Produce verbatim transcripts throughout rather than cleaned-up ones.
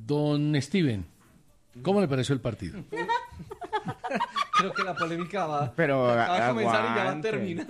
Don Steven, ¿cómo le pareció el partido? Creo que la polémica va, Pero va a comenzar aguante. y ya va a terminar.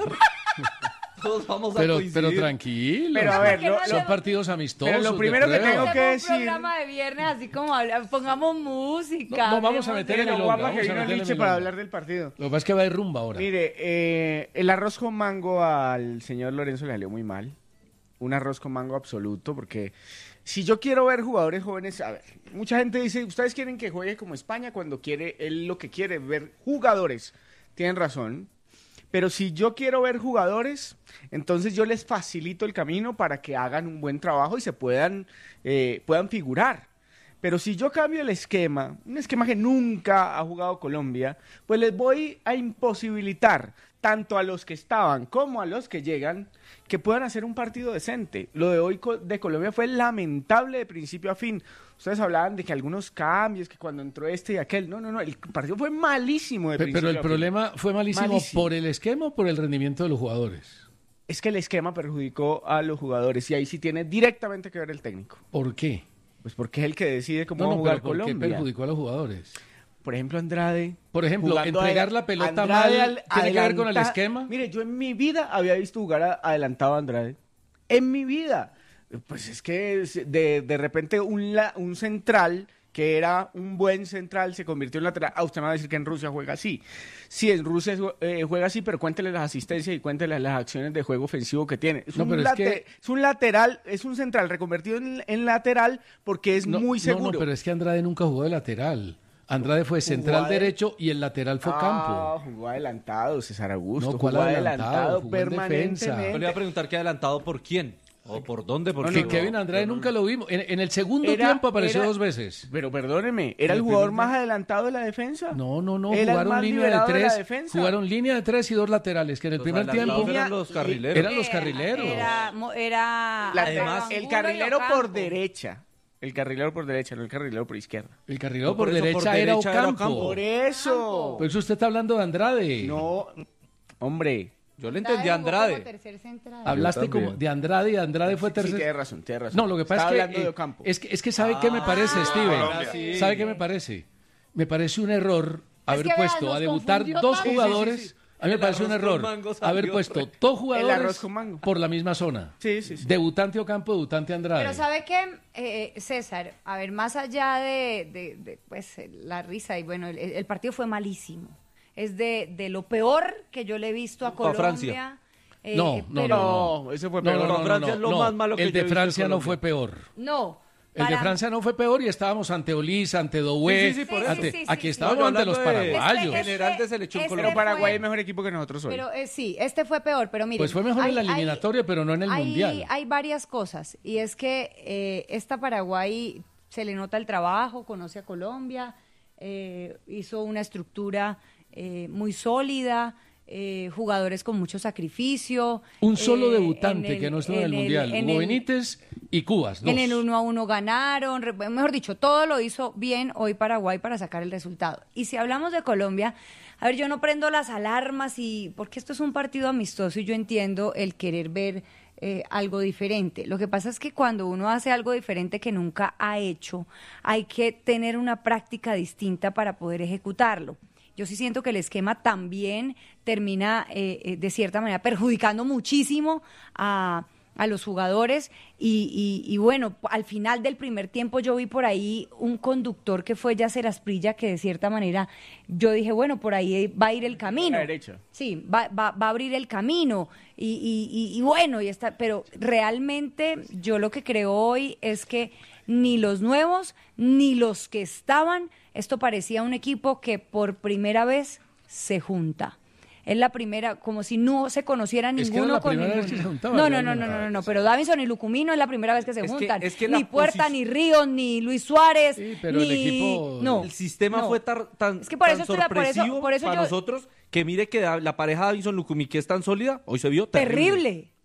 Todos vamos a Pero, coincidir. pero tranquilo. Pero a ver, lo- son lo- partidos amistosos. pero lo de primero que prueba. tengo que Hacemos decir- un programa de viernes así como habla- pongamos música. No, no, vamos a hablemos meter de- en Mire el lo milonga, guapa que vamos a vino meterle Liche milonga. para hablar del partido. Lo que pasa es que va de rumba ahora. Mire, eh, el arroz con mango al señor Lorenzo le salió muy mal. Un arroz con mango absoluto, porque si yo quiero ver jugadores jóvenes, a ver, mucha gente dice, ustedes quieren que juegue como España cuando quiere, él lo que quiere ver jugadores. Tienen razón. Pero si yo quiero ver jugadores, entonces yo les facilito el camino para que hagan un buen trabajo y se puedan, eh, puedan figurar. Pero si yo cambio el esquema, un esquema que nunca ha jugado Colombia, pues les voy a imposibilitar tanto a los que estaban como a los que llegan que puedan hacer un partido decente. Lo de hoy co- de Colombia fue lamentable de principio a fin. Ustedes hablaban de que algunos cambios, que cuando entró este y aquel. No, no, no, el partido fue malísimo de Pe- principio Pero el a fin. problema fue malísimo, Malísimo. por el esquema o por el rendimiento de los jugadores. Es que el esquema perjudicó a los jugadores y ahí sí tiene directamente que ver el técnico. ¿Por qué? Pues porque es el que decide cómo No, va a no, jugar pero ¿por qué Colombia. perjudicó a los jugadores? Por ejemplo, Andrade. Por ejemplo, jugando entregar adela- la pelota Andrade mal, al- ¿tiene que ver con el adelanta- esquema? Mire, yo en mi vida había visto jugar a- adelantado a Andrade. En mi vida. Pues es que es- de, de repente un, la- un central que era un buen central se convirtió en lateral. Ah, usted me va a decir que en Rusia juega así. Sí, en Rusia eh, juega así, pero cuéntele las asistencias y cuéntele las acciones de juego ofensivo que tiene. Es, No, un, pero es late- que- es un lateral, es un central reconvertido en, en lateral porque es No, muy seguro. No, no, pero es que Andrade nunca jugó de lateral. Andrade fue central ade- derecho y el lateral fue Ah, campo. jugó adelantado, César Augusto. No, ¿cuál jugó adelantado? adelantado Jugó en defensa. permanentemente. Yo le iba a preguntar qué adelantado por quién o por dónde. Porque Que no, Kevin Andrade nunca lo vimos. En, en el segundo Era- tiempo apareció era- dos veces. Pero perdóneme, ¿era El el jugador primer más adelantado de la defensa? No, no, no. Era el Jugaron más línea de liberado de la tres. defensa. Jugaron línea de tres y dos laterales. Que en el Los primer adelantados tiempo eran los carrileros. eran los carrileros. Era, mo- era La- Además, el Angulo y carrilero por Ocampo. derecha. El carrilero por derecha, no el carrilero por izquierda. El carrilero No, por, por eso, derecha, por era derecha era Ocampo. Ocampo. Por eso. Por eso usted está hablando de Andrade. No, hombre. yo le entendí a jugó como Andrade. tercer central. Hablaste Yo también. como de Andrade y Andrade fue Sí, tercer. tiene razón, tiene razón. No, lo que pasa Estaba es que, hablando de eh, Ocampo. es que es que sabe qué me parece, Steven. ahora sí. ¿Sabe qué me parece? Me parece un error haber que, vean, puesto nos a debutar confundió dos tanto. jugadores. Sí, sí, sí. A mí me El parece un arroz con error mango salió haber puesto otra vez. dos El jugadores arroz con mango. por la misma zona. Sí, sí, sí. Debutante Ocampo, debutante Andrade. Pero ¿sabe qué, eh, César? A ver, más allá de, de- de, pues, eh, la risa, y bueno, el, el partido fue malísimo. Es de, de lo peor que yo le he visto a Pa' Colombia. Francia. Eh, No, eh, no, pero- no, No, ese fue No, peor. no, no, no, Francia no, es lo no. más malo que El yo he de visto en Francia no Colombia. fue peor. No. El de para- Francia no fue peor y estábamos ante Olís, ante Doué. Sí, sí, sí, por ante- eso. Sí, sí, aquí sí, estábamos sí. No, yo ante los hablando de- paraguayos. Este- General de selección este Colombia. Pero Paraguay fue- es mejor equipo que nosotros hoy. Pero eh, sí, este fue peor, pero mire. Pues fue mejor en la eliminatoria, pero no en el hay, Mundial. Hay varias cosas, y es que eh, esta Paraguay se le nota el trabajo, conoce a Colombia, eh, hizo una estructura eh, muy sólida, eh, jugadores con mucho sacrificio. Un solo eh, debutante en el- que no estuvo en el en Mundial. en Hugo el- Benítez y Cubas. Dos. En el uno a uno ganaron, re- mejor dicho, todo lo hizo bien hoy Paraguay para sacar el resultado. Y si hablamos de Colombia, a ver, yo no prendo las alarmas y porque esto es un partido amistoso y yo entiendo el querer ver eh, algo diferente. Lo que pasa es que cuando uno hace algo diferente que nunca ha hecho, hay que tener una práctica distinta para poder ejecutarlo. Yo sí siento que el esquema también termina, eh, eh, de cierta manera, perjudicando muchísimo a, a los jugadores. Y, y- y bueno, al final del primer tiempo yo vi por ahí un conductor que fue Yacer Asprilla, que de cierta manera yo dije, bueno, por ahí va a ir el camino. A la derecha. Sí, va, va, va a abrir el camino. Y, y- y- y bueno, y está, pero realmente yo lo que creo hoy es que ni los nuevos ni los que estaban, esto parecía un equipo que por primera vez se junta. Es la primera, como si no se conocieran Es que era ninguno la con primera vez ninguno. que se juntaban, no, no, no, no, realmente. no, no, no, pero Davinson y Lucumino es la primera vez que se Es que- juntan. es que la ni Puerta, posi- ni Ríos, ni Luis Suárez, Sí, pero ni... el equipo- no, El sistema no. fue tar- tan, Es que por tan eso estoy de- por eso- sorpresivo por eso para yo- nosotros que mire que da- la pareja Davinson Lucumí que es tan sólida, hoy se vio terrible. Terrible,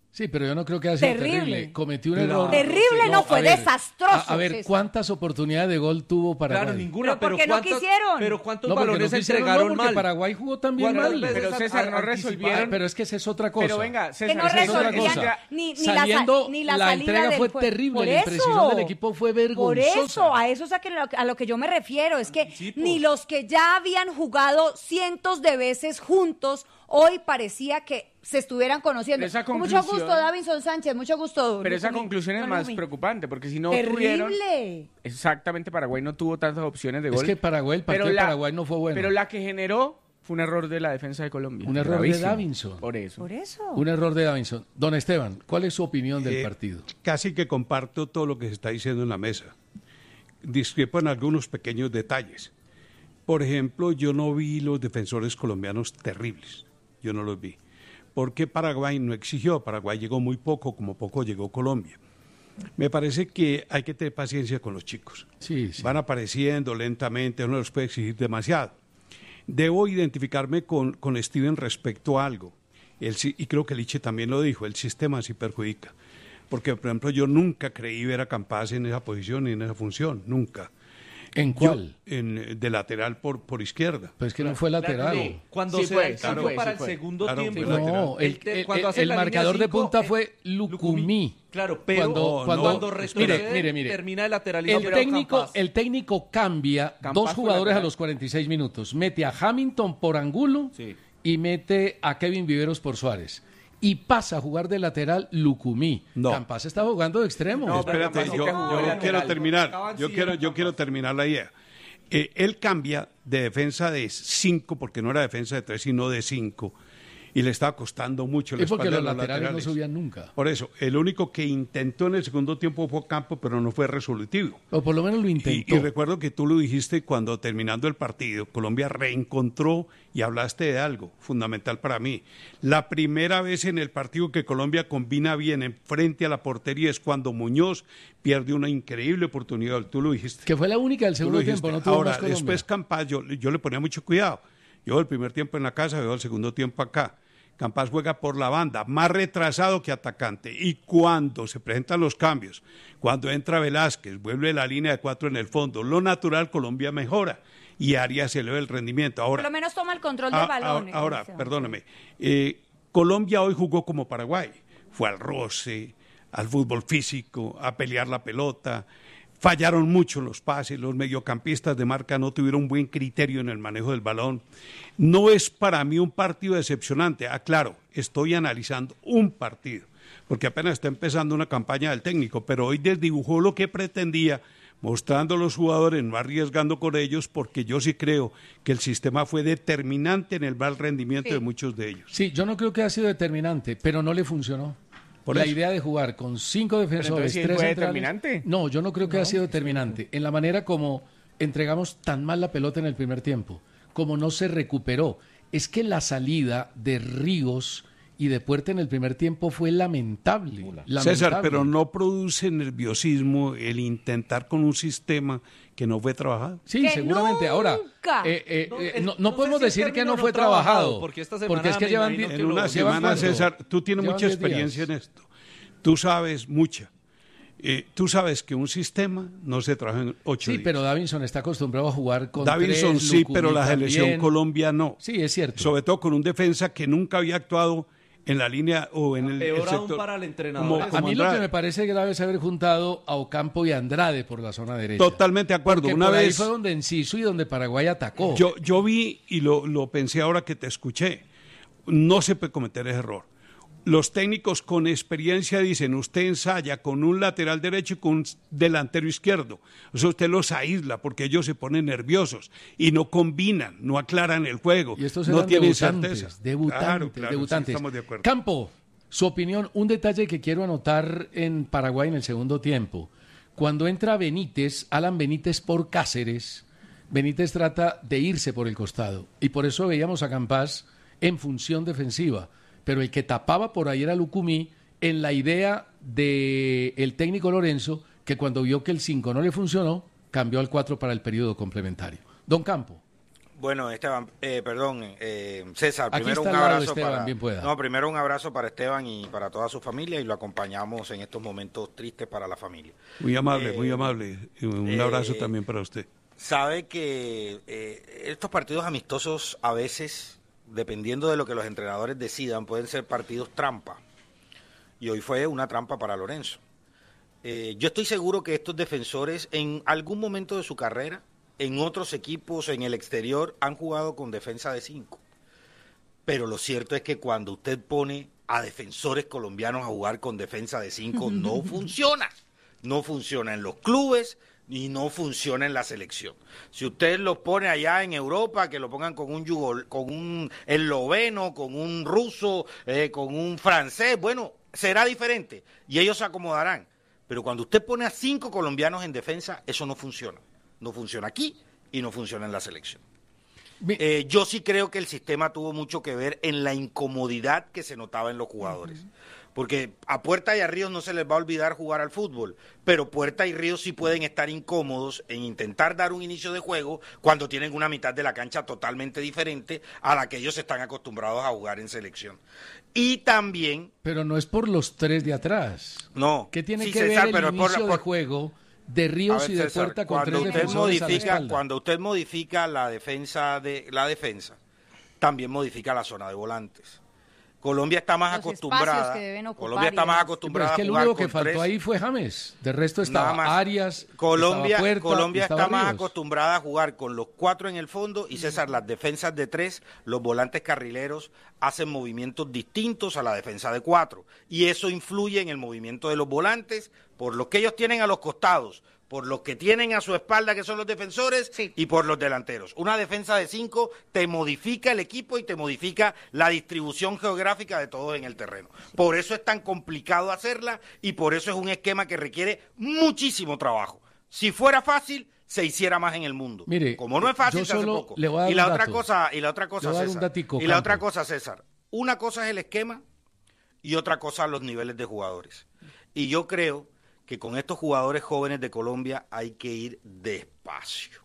Sí, pero yo no creo que haya sido terrible. Terrible. Cometió un Claro. error. Terrible no, a fue ver, desastroso. A, a ver, César. ¿cuántas oportunidades de gol tuvo Paraguay? Claro, ninguna, Pero ¿por qué no ¿cuántas- quisieron? Pero ¿cuántos No, porque balones no quisieron, entregaron no, porque mal? Paraguay jugó también ¿Cuántas mal. veces Pero a- César, no a- resolvieron. Ah, pero es que esa es otra cosa. Pero venga, César, que no César, Esa es otra resolvían cosa. ni, ni la, sa- Saliendo, ni la, la salida entrega del fue jue- terrible, Por la imprecisión eso, del equipo fue Por vergonzosa. eso, a eso es a, que lo, a lo que yo me refiero. Es que Sí, pues. ni los que ya habían jugado cientos de veces juntos, hoy parecía que se estuvieran conociendo. Pero esa Con mucho conclusión- gusto, Davinson Sánchez, mucho gusto. Pero esa Lucumí. conclusión es No, más Lucumí. preocupante, porque si no tuvieron... Terrible. Exactamente, Paraguay no tuvo tantas opciones de Es gol. que Paraguay, el partido pero de la- Paraguay no fue bueno. Pero la que generó fue un error de la defensa de Colombia. Un error de Gravísimo. Davinson. Por eso. Por eso. Un error de Davinson. Don Esteban, ¿cuál es su opinión del Eh, partido? Casi que comparto todo lo que se está diciendo en la mesa. Discrepo en algunos pequeños detalles. Por ejemplo, yo no vi los defensores colombianos terribles. Yo no los vi. Porque Paraguay no exigió. Paraguay llegó muy poco, como poco llegó Colombia. Me parece que hay que tener paciencia con los chicos. Sí, sí. Van apareciendo lentamente, uno los puede exigir demasiado. Debo identificarme con, con Steven respecto a algo. El, si- y creo que Liche también lo dijo, el sistema sí perjudica. Porque, por ejemplo, yo nunca creí ver a Campas en esa posición y en esa función, nunca. ¿En Yo, cuál? en, de lateral por, por izquierda. Pues que no fue lateral. No, cuando Sí se fue, da el sí cambio fue, para sí el fue. segundo Claro, tiempo. fue lateral. No, el, te- el- cuando hace el la línea marcador de cinco, punta eh, fue Lucumí. Claro, pero Cuando- No, cuando- no. cuando retrocede, mire, mire, mire. termina de lateralizar. El técnico, el técnico cambia Campas dos fue jugadores a lateral. los cuarenta y seis minutos. Mete a Hamilton por Angulo Sí. y mete a Kevin Viveros por Suárez. Y pasa a jugar de lateral Lucumí. No. Campas está jugando de extremo. No, pero Espérate, Campas yo, sí que jugó yo de lateral. quiero terminar. Acaban Yo sí, quiero, era yo quiero Campas. terminar la idea. Eh, él cambia de defensa de cinco, porque no era defensa de tres, sino de cinco. Y le estaba costando mucho la es porque espalda los a laterales, no subían nunca. Por eso, el único que intentó en el segundo tiempo fue Campo, pero no fue resolutivo. O por lo menos lo Y, intentó. y recuerdo que tú lo dijiste cuando terminando el partido, Colombia reencontró y hablaste de algo fundamental para mí. La primera vez en el partido que Colombia combina bien en frente a la portería es cuando Muñoz pierde una increíble oportunidad. Tú lo dijiste. Que fue la única del Tú segundo lo dijiste. tiempo, no tuvo Ahora, más Colombia. después Campas, yo, yo le ponía mucho cuidado. Yo el primer tiempo en la casa, veo el segundo tiempo acá. Campas juega por la banda, más retrasado que atacante. Y cuando se presentan los cambios, cuando entra Velázquez, vuelve la línea de cuatro en el fondo, lo natural, Colombia mejora y Arias se eleva el rendimiento. Ahora, Por lo menos toma el control Ah, del balón. Ahora, ahora, Esteban. perdóneme. Eh, Colombia hoy jugó como Paraguay. Fue al roce, al fútbol físico, a pelear la pelota. Fallaron mucho los pases, los mediocampistas de marca no tuvieron buen criterio en el manejo del balón. No es para mí un partido decepcionante. Aclaro, estoy analizando un partido, porque apenas está empezando una campaña del técnico, pero hoy desdibujó lo que pretendía, mostrando a los jugadores, no arriesgando con ellos, porque yo sí creo que el sistema fue determinante en el mal rendimiento Sí. de muchos de ellos. Sí, yo no creo que haya sido determinante, pero no le funcionó. Por la eso. idea de jugar con cinco defensores, entonces sí tres fue centrales. determinante. No, yo no creo que haya sido determinante. En la manera como entregamos tan mal la pelota en el primer tiempo, como no se recuperó. Es que la salida de Ríos y de Puerta en el primer tiempo fue lamentable. lamentable. César, pero no produce nerviosismo el intentar con un sistema que no fue trabajado. Sí, ¡Que seguramente. Ahora, nunca! eh, eh, No, eh, es- no, no no sé podemos si el decir que término no no fue trabajado, trabajado. porque esta porque es semana que me llevan, imagino di- que En lo- una llevan semana, cuánto? César, tú tienes Llevan mucha diez días. experiencia en esto. Tú sabes mucha. Eh, tú sabes que un sistema no se trabaja en ocho Sí, días. pero Davinson está acostumbrado a jugar con Davinson tres, sí, Lucumí pero la selección también. Colombia no. Sí, es cierto. Sobre todo con un defensa que nunca había actuado en la línea o en el, Peor el aún sector. para el entrenador. como- A A como mí lo que Andrade. me parece grave es haber juntado a Ocampo y a Andrade por la zona derecha. Totalmente de acuerdo. Porque Una por ahí vez fue donde Enciso y donde Paraguay atacó. yo, yo vi y lo, lo pensé ahora que te escuché. No se puede cometer ese error. Los técnicos con experiencia dicen, usted ensaya con un lateral derecho y con un delantero izquierdo. O sea, usted los aísla porque ellos se ponen nerviosos y no combinan, no aclaran el juego, Y estos no eran tienen debutantes, certeza. debutantes, Claro, claro, sí, debutantes. estamos de acuerdo. Campo, su opinión, un detalle que quiero anotar en Paraguay en el segundo tiempo. Cuando entra Benítez, Alan Benítez por Cáceres, Benítez trata de irse por el costado. Y por eso veíamos a Campas en función defensiva. Pero el que tapaba por ahí era Lucumí en la idea del técnico Lorenzo, que cuando vio que el cinco no le funcionó, cambió al cuatro para el periodo complementario. Don Campo. Bueno, Esteban, eh, perdón, eh, César, Aquí primero está un al lado abrazo Esteban, para bien pueda. no, primero un abrazo para Esteban y para toda su familia y lo acompañamos en estos momentos tristes para la familia. Muy amable, Eh, muy amable. Y un eh, abrazo también para usted. Sabe que eh, estos partidos amistosos a veces, dependiendo de lo que los entrenadores decidan, pueden ser partidos trampa. Y hoy fue una trampa para Lorenzo. Eh, yo estoy seguro que estos defensores en algún momento de su carrera, en otros equipos, en el exterior, han jugado con defensa de cinco. Pero lo cierto es que cuando usted pone a defensores colombianos a jugar con defensa de cinco, no funciona. No funciona en los clubes y no funciona en la selección. Si usted los pone allá en Europa, que lo pongan con un yugo, con un esloveno, con un ruso, eh, con un francés, bueno, será diferente y ellos se acomodarán. Pero cuando usted pone a cinco colombianos en defensa, eso no funciona. No funciona aquí y no funciona en la selección. Eh, yo sí creo que el sistema tuvo mucho que ver en la incomodidad que se notaba en los jugadores. Porque a Puerta y a Ríos no se les va a olvidar jugar al fútbol, pero Puerta y Ríos sí pueden estar incómodos en intentar dar un inicio de juego cuando tienen una mitad de la cancha totalmente diferente a la que ellos están acostumbrados a jugar en selección. Y también... Pero no es por los tres de atrás. No. ¿Qué tiene sí, que César, ver pero el es por inicio la- de por- juego de Ríos A ver, y de César, Puerta con cuando tres usted defensores a la modifica, espalda? cuando usted modifica la defensa de la defensa, también modifica la zona de volantes. Colombia está más Los acostumbrada. espacios que deben ocupar Colombia está y más demás. Pero acostumbrada es que a el jugar único que con faltó tres. ahí fue James. De resto estaba Nada más. Arias, Colombia, estaba Puerta, Colombia estaba está más Ríos. acostumbrada a jugar con los cuatro en el fondo y César, las defensas de tres, los volantes carrileros hacen movimientos distintos a la defensa de cuatro y eso influye en el movimiento de los volantes por los que ellos tienen a los costados, por los que tienen a su espalda que son los defensores Sí. y por los delanteros. Una defensa de cinco te modifica el equipo y te modifica la distribución geográfica de todos en el terreno. Por eso es tan complicado hacerla y por eso es un esquema que requiere muchísimo trabajo. Si fuera fácil, se hiciera más en el mundo. Mire, como no es fácil, yo se hace solo poco. le voy a dar y la un otra dato. cosa, y la otra cosa, Le voy a dar un César. datico, y la otra Campo. cosa, César. Una cosa es el esquema y otra cosa los niveles de jugadores. Y yo creo que con estos jugadores jóvenes de Colombia hay que ir despacio,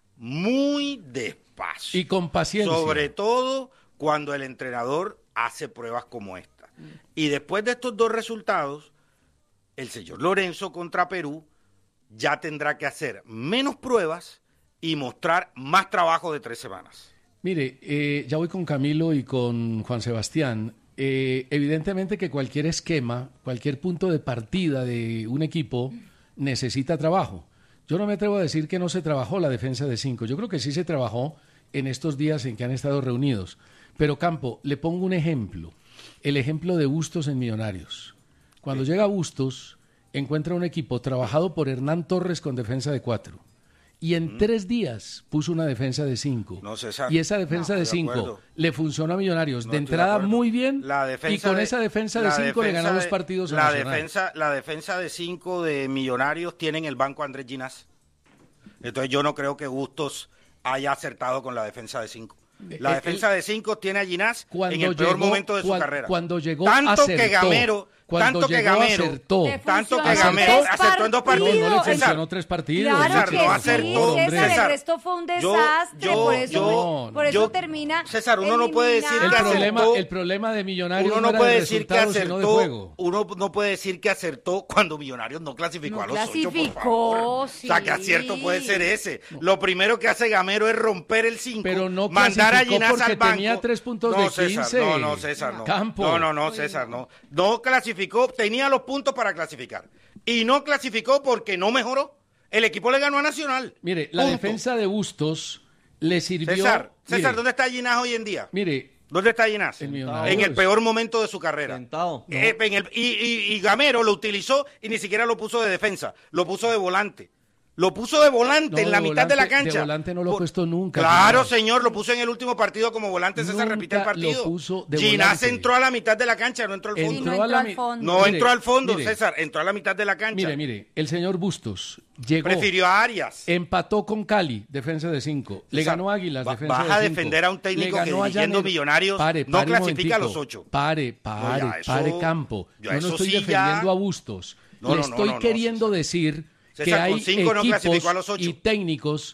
muy despacio. Y con paciencia. Sobre todo cuando el entrenador hace pruebas como esta. Y después de estos dos resultados, el señor Lorenzo contra Perú ya tendrá que hacer menos pruebas y mostrar más trabajo de tres semanas. Mire, eh, ya voy con Camilo y con Juan Sebastián. Eh, evidentemente que cualquier esquema, cualquier punto de partida de un equipo necesita trabajo. Yo no me atrevo a decir que no se trabajó la defensa de cinco. Yo creo que sí se trabajó en estos días en que han estado reunidos. Pero Campo, le pongo un ejemplo. El ejemplo de Bustos en Millonarios. Cuando llega Bustos, encuentra un equipo trabajado por Hernán Torres con defensa de cuatro. Y en tres días puso una defensa de cinco. No, César. Y esa defensa No, de estoy de cinco acuerdo. le funcionó a Millonarios. No de estoy de entrada acuerdo. muy bien. La defensa y con de- esa defensa de la cinco le defensa ganó dos de- partidos a la Nacional. defensa, la defensa de cinco de Millonarios tiene en el banco a Andrés Ginás. Entonces yo no creo que Bustos haya acertado con la defensa de cinco. La Eh, defensa de cinco tiene a Ginás Cuando en el peor llegó- momento de su cuan- carrera. Cuando llegó tanto acertó. que Gamero, Cuando tanto que llegó, Gamero, acertó. Le tanto que funcionó Gamero tres acertó en dos partidos. partidos. No, no le César, funcionó tres partidos. Claro César, que no sí, acertó. César, César, el resto fue un yo- desastre, yo- por eso, yo- por eso yo- termina César, uno no puede decir El que eliminado. problema, acertó. el problema de Millonarios Uno no no era puede de decir que resultados, sino de acertó, juego. uno no puede decir que acertó cuando Millonarios no clasificó No a los ocho, por clasificó, favor. sí. O sea, que acierto puede ser ese. Lo primero que hace Gamero es romper el cinco, Pero no mandar a clasificó Ginás porque al banco. tenía tres puntos no, de César, quince. no, no, César, no. Campo. No, no, no, César, no. No clasificó, tenía los puntos para clasificar. Y no clasificó porque no mejoró. El equipo le ganó a Nacional. Mire, la Punto. defensa de Bustos le sirvió. César, César, mire, ¿dónde está Ginás hoy en día? Mire, ¿Dónde está Ginás? En En, Millonarios. el peor momento de su carrera. Sentado. Eh, en el- y, y- y Gamero lo utilizó y ni siquiera lo puso de defensa, lo puso de volante. Lo puso de volante No, en la de mitad de la volante- de cancha. volante no lo ha Por- puedo nunca, Claro, Ginás. señor, lo puso en el último partido como volante, César Nunca repite el lo partido. puso de Ginás volante. entró a la mitad de la cancha, no entró al fondo. Sí, no a entró la al mi- fondo. No Mire, entró al fondo, mire, César, entró a la mitad de la cancha. Mire, mire, el señor Bustos llegó, Prefirió a Arias. empató con Cali, defensa de cinco. Le César, ganó a Águilas, va- defensa de vas cinco. a defender a un técnico Le que ganó a dirigiendo Llanero. Millonarios Pare, no pare un clasifica a los momentico. ocho. Pare, pare, No, ya, eso- pare Campo. ya, Yo no eso estoy sí ya- defendiendo a Bustos. No, Le no, no, estoy no, no, queriendo César. decir que César, con hay cinco no clasificó a equipos los ocho. y técnicos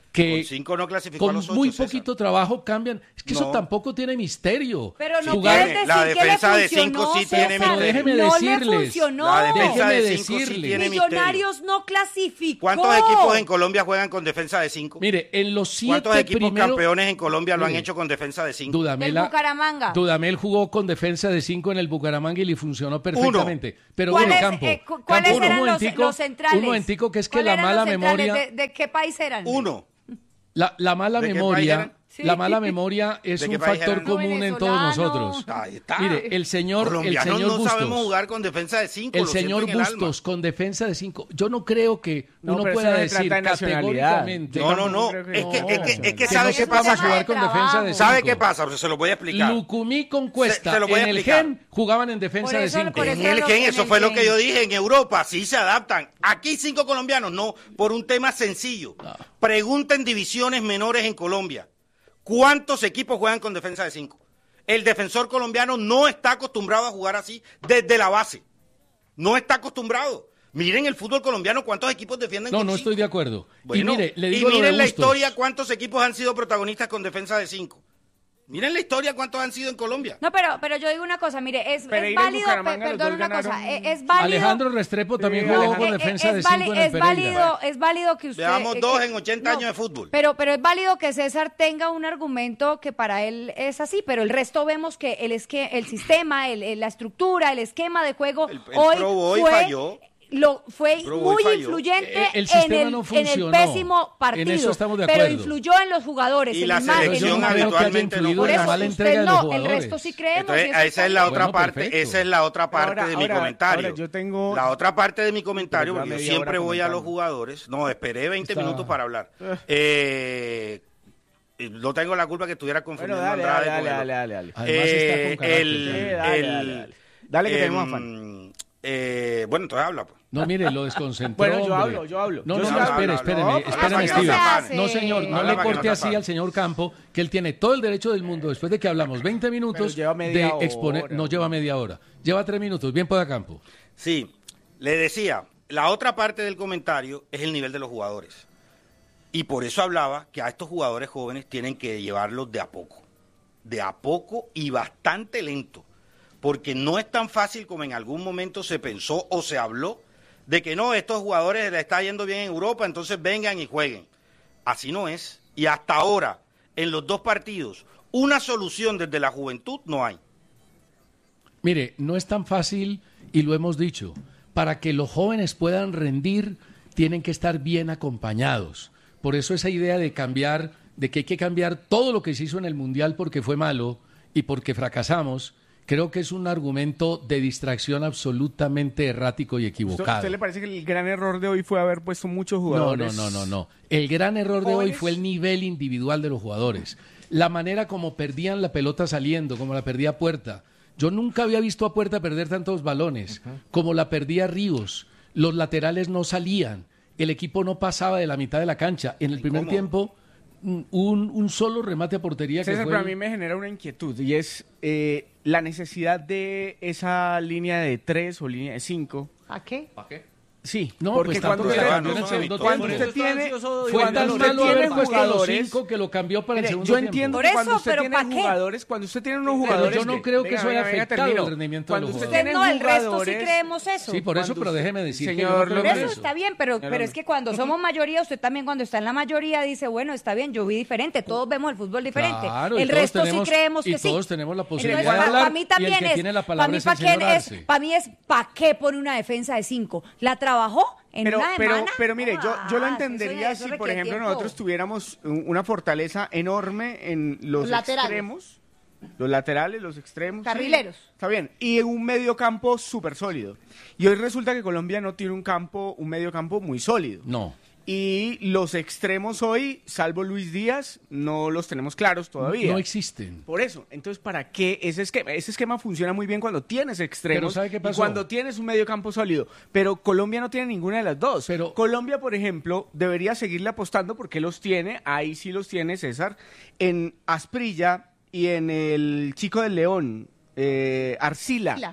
que Con cinco no clasificó a con los ocho, muy César. poquito trabajo cambian. Es que eso No. tampoco tiene misterio. Pero no Jugar- puedes decir La que defensa le de cinco funcionó, sí tiene César. misterio. Déjeme No decirles. le funcionó. La defensa Déjeme de cinco sí decirles. tiene misterio. Millonarios no clasificó. ¿Cuántos equipos en Colombia juegan con defensa de cinco? Mire, en los siete ¿Cuántos equipos primeros... campeones en Colombia lo han Mire, hecho con defensa de cinco? Dudamel, Del Bucaramanga. Dudamel jugó con defensa de cinco en el Bucaramanga y le funcionó perfectamente. Pero ¿Cuáles, bueno, Campo, eh, cu- ¿cuáles Campo, un eran los, momentico, los centrales? Un momentico, que es que ¿Cuáles la eran mala los centrales? memoria... ¿De, de qué país eran? Uno. La, la mala ¿De qué país memoria, eran? Sí. la mala memoria es ¿De un qué país factor eran? común en todos Venezolanos. nosotros. Ahí está. Mire, el señor, el Colombianos señor no Bustos, sabemos jugar con defensa de cinco. el lo siento señor en el alma. Bustos con defensa de cinco. Yo no creo que No, uno pero pueda eso no se decir trata de nacionalidad. categóricamente. No, no, no. creo que Es que, no. es que, es que Que ¿sabe no qué sepamos pasa? jugar con Trabajo. defensa de cinco. ¿Sabe qué pasa? Se lo voy a explicar. Lucumí con Cuesta Se- se lo voy a en el explicar. Gen jugaban en defensa Por eso- de cinco. por En eso el lo- Gen, en eso el fue lo Gen. que yo dije. En Europa sí se adaptan. Aquí cinco colombianos, no. Por un tema sencillo. Pregunten divisiones menores en Colombia. ¿Cuántos equipos juegan con defensa de cinco? El defensor colombiano no está acostumbrado a jugar así desde la base. No está acostumbrado. Miren el fútbol colombiano, ¿cuántos equipos defienden No, con no cinco? estoy de acuerdo. Bueno, y mire, le y digo lo de miren la Bustos. historia, ¿cuántos equipos han sido protagonistas con defensa de cinco? Miren la historia, ¿cuántos han sido en Colombia? No, pero, pero yo digo una cosa, mire, es, es Pereira y válido, pe- Bucaramanga, los perdón dos una cosa, ganaron. es, es válido. Alejandro Restrepo también Sí, jugó Alejandro. con eh, defensa eh, de es cinco válido, en el es Pereira. válido, es válido que usted... Veamos eh, dos que- en ochenta años de fútbol. Pero, pero es válido que César tenga un argumento que para él es así, pero el resto vemos que el, esque, el sistema, el, el- la estructura, el esquema de juego El- el hoy Pro Boy fue... falló. Lo, fue El Pro Boy muy falló. influyente Eh, el en, sistema el, no en el funcionó. pésimo partido, En eso estamos de pero acuerdo. influyó en los jugadores, Y en la la imagen, selección Yo en no la- creo que haya habitualmente no influido Por en la eso mala usted entrega de los no, el jugadores. resto sí creemos. Entonces, y eso esa está es la bien. otra Bueno, parte, perfecto. esa es la otra parte Ahora- de mi ahora- comentario. ahora yo tengo- La otra parte de mi comentario, Pero porque ya yo media siempre hora voy a los comentando. jugadores. No, esperé veinte Está- minutos para hablar. Eh, y no tengo la culpa que estuviera Bueno, confundiendo dale, a Andrade dale, con dale, el dale, dale, dale. Además está con Eh, carácter. el, Sí, dale, el- dale, dale. Dale que em, tenemos afán. eh, bueno, entonces habla, pues. No, mire, lo desconcentró. Bueno, yo hombre. hablo, yo hablo. No, Yo no, sí no, hablo. espere, No, espéreme, no, espéreme, habla para que no Steven. se afane. No, señor, no Habla le para que no corte se así afane. al señor Campo, que él tiene todo el derecho del mundo, después de que hablamos veinte minutos, lleva media de exponer. hora. No lleva media hora, lleva tres minutos. Bien pueda Campo. Sí, le decía, la otra parte del comentario es el nivel de los jugadores. Y por eso hablaba que a estos jugadores jóvenes tienen que llevarlos de a poco. De a poco y bastante lento. Porque no es tan fácil como en algún momento se pensó o se habló de que no, estos jugadores les está yendo bien en Europa, entonces vengan y jueguen. Así no es. Y hasta ahora, en los dos partidos, una solución desde la juventud no hay. Mire, no es tan fácil y lo hemos dicho. Para que los jóvenes puedan rendir, tienen que estar bien acompañados. Por eso esa idea de cambiar, de que hay que cambiar todo lo que se hizo en el Mundial porque fue malo y porque fracasamos, creo que es un argumento de distracción absolutamente errático y ¿Usted, equivocado. usted le parece que el gran error de hoy fue haber puesto muchos No, jugadores? no, no, no, no. El gran error de hoy ¿Jóvenes? fue el nivel individual de los jugadores. La manera como perdían la pelota saliendo, como la perdía Puerta. Yo nunca había visto a Puerta perder tantos balones, como la perdía Ríos. Los laterales no salían, el equipo no pasaba de la mitad de la cancha. En el primer cómo? tiempo, un, un solo remate a portería que César, fue pero a el- mí me genera una inquietud y es eh, la necesidad de esa línea de tres o línea de cinco. ¿A qué? ¿Para qué? Sí, No, porque pues tanto cuando que usted, la cambió en el cuando segundo cuando tiempo. usted tiene, Fue cuando tan usted malo tiene haber puesto a los jugadores, cinco que lo cambió para el mire, segundo yo tiempo. entiendo Por que eso, cuando usted pero tiene ¿pa' qué? jugadores, cuando usted tiene unos Pero jugadores, yo no que- creo que venga, eso haya venga, venga, afectado termino. el rendimiento de Cuando los usted jugadores. tiene No, el resto sí jugadores- creemos eso. Sí, por eso, Cuando pero usted- déjeme decir que yo Señor no creo Por en López, eso está bien, pero, Señor pero es López. que cuando somos mayoría, usted también cuando está en la mayoría dice, bueno, está bien, yo vi diferente, todos vemos el fútbol diferente. Claro, y el todos resto tenemos- sí creemos y que sí. todos tenemos la posibilidad Entonces, de pa- hablar, pa' mí y el también que es, tiene la palabra pa' mí es pa' el quién señor es, Arce. pa' mí es ¿para qué pone una defensa de cinco? ¿La trabajó en Pero, una pero, semana? pero mire, yo, yo lo Ah, entendería eso- eso si, por requiere ejemplo, tiempo. nosotros tuviéramos un- una fortaleza enorme en los Los laterales. extremos, los laterales, los extremos. sí, Carrileros. está bien. Y en un medio campo súper sólido. Y hoy resulta que Colombia no tiene un campo, un medio campo muy sólido. No. Y los extremos hoy, salvo Luis Díaz, no los tenemos claros todavía. No existen. Por eso, entonces, ¿para qué ese esquema? Ese esquema funciona muy bien cuando tienes extremos Pero ¿sabe qué y pasó? cuando tienes un medio campo sólido. Pero Colombia no tiene ninguna de las dos. Pero- Colombia, por ejemplo, debería seguirle apostando porque los tiene, ahí sí los tiene César, en Asprilla y en el Chico del León, eh, Arcila. Arcila. Que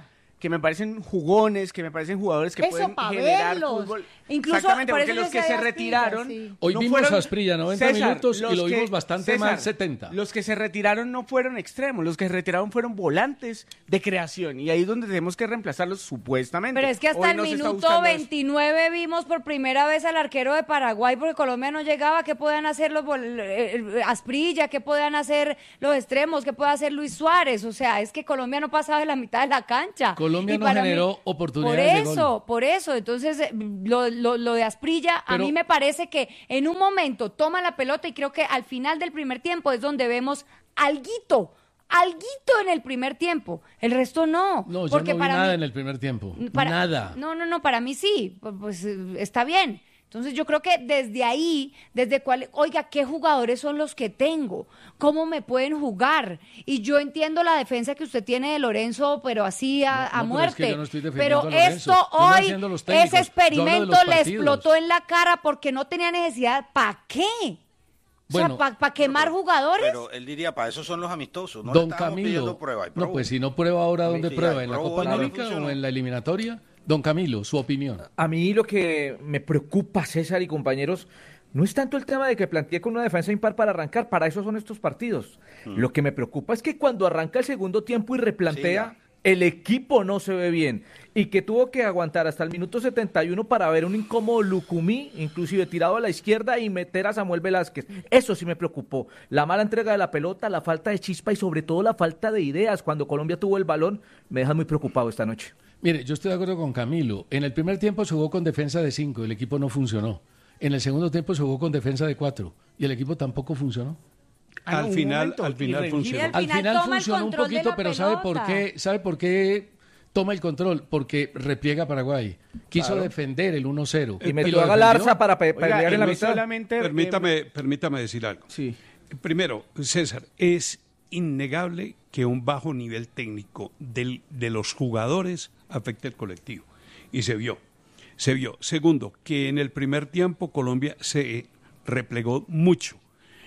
que me parecen jugones, que me parecen jugadores que Eso, pueden pa' generar verlos. fútbol. Incluso, Exactamente, por porque eso los yo que se decía retiraron... Asprilla, sí. Hoy no vimos fueron- a Asprilla noventa César, minutos y los lo que- vimos bastante César, mal setenta. Los que se retiraron no fueron extremos, los que se retiraron fueron volantes de creación y ahí es donde tenemos que reemplazarlos supuestamente. Pero es que hasta Hoy el no se está minuto buscando eso. veintinueve vimos por primera vez al arquero de Paraguay porque Colombia no llegaba. ¿Qué podían hacer los vol- eh, eh, Asprilla? ¿Qué podían hacer los extremos? ¿Qué puede hacer Luis Suárez? O sea, es que Colombia no pasaba de la mitad de la cancha. Colombia Y no para generó oportunidades Por de eso, gol. por eso. Entonces, eh, lo, lo, lo de Asprilla, a Pero- mí me parece que en un momento toma la pelota y creo que al final del primer tiempo es donde vemos alguito. Alguito en el primer tiempo, el resto no. No, yo porque no vi para nada mí- en el primer tiempo. para- Nada. No, no, no, para mí sí, pu- pues eh, está bien. Entonces yo creo que desde ahí, desde cuál, oiga, ¿qué jugadores son los que tengo? ¿Cómo me pueden jugar? Y yo entiendo la defensa que usted tiene de Lorenzo, pero así a, No, a no, pero es muerte. que yo no estoy defendiendo Pero a Lorenzo. esto Yo no hoy, defiendo a los técnicos. ese Yo hablo de experimento los le partidos. explotó en la cara porque no tenía necesidad. ¿Para qué? Bueno, o sea, ¿para quemar jugadores? Pero él diría, para eso son los amistosos. No Don le estamos Camilo. pidiendo prueba. y No, probó. pues si no prueba ahora, ¿dónde Sí, prueba? ahí ¿En la probó Copa y no le América funcionó. o en la eliminatoria? Don Camilo, su opinión. A mí lo que me preocupa, César y compañeros, no es tanto el tema de que plantee con una defensa impar para arrancar, para eso son estos partidos. Lo que me preocupa es que cuando arranca el segundo tiempo y replantea, Sí, el equipo no se ve bien y que tuvo que aguantar hasta el minuto setenta y uno para ver un incómodo Lucumí, inclusive tirado a la izquierda y meter a Samuel Velázquez. Eso sí me preocupó. La mala entrega de la pelota, la falta de chispa y sobre todo la falta de ideas. Cuando Colombia tuvo el balón, me deja muy preocupado esta noche. Mire, yo estoy de acuerdo con Camilo. En el primer tiempo se jugó con defensa de cinco, el equipo no funcionó. En el segundo tiempo se jugó con defensa de cuatro y el equipo tampoco funcionó. Ah, no, Al un final, momento, al final irregular. funcionó. Al Al final final toma el funcionó un control de poquito, la pero ¿sabe por pelota. qué? ¿Sabe por qué toma el control? Porque repliega Paraguay. Quiso Claro. defender el uno cero. Y metió lo a Galarza defendió. para pe- Oiga, pelear y en la no mitad. solamente... Permítame, permítame decir algo. Sí. Primero, César, es innegable que un bajo nivel técnico del- de los jugadores afecte al colectivo. Y se vio, se vio. Segundo, que en el primer tiempo Colombia se replegó mucho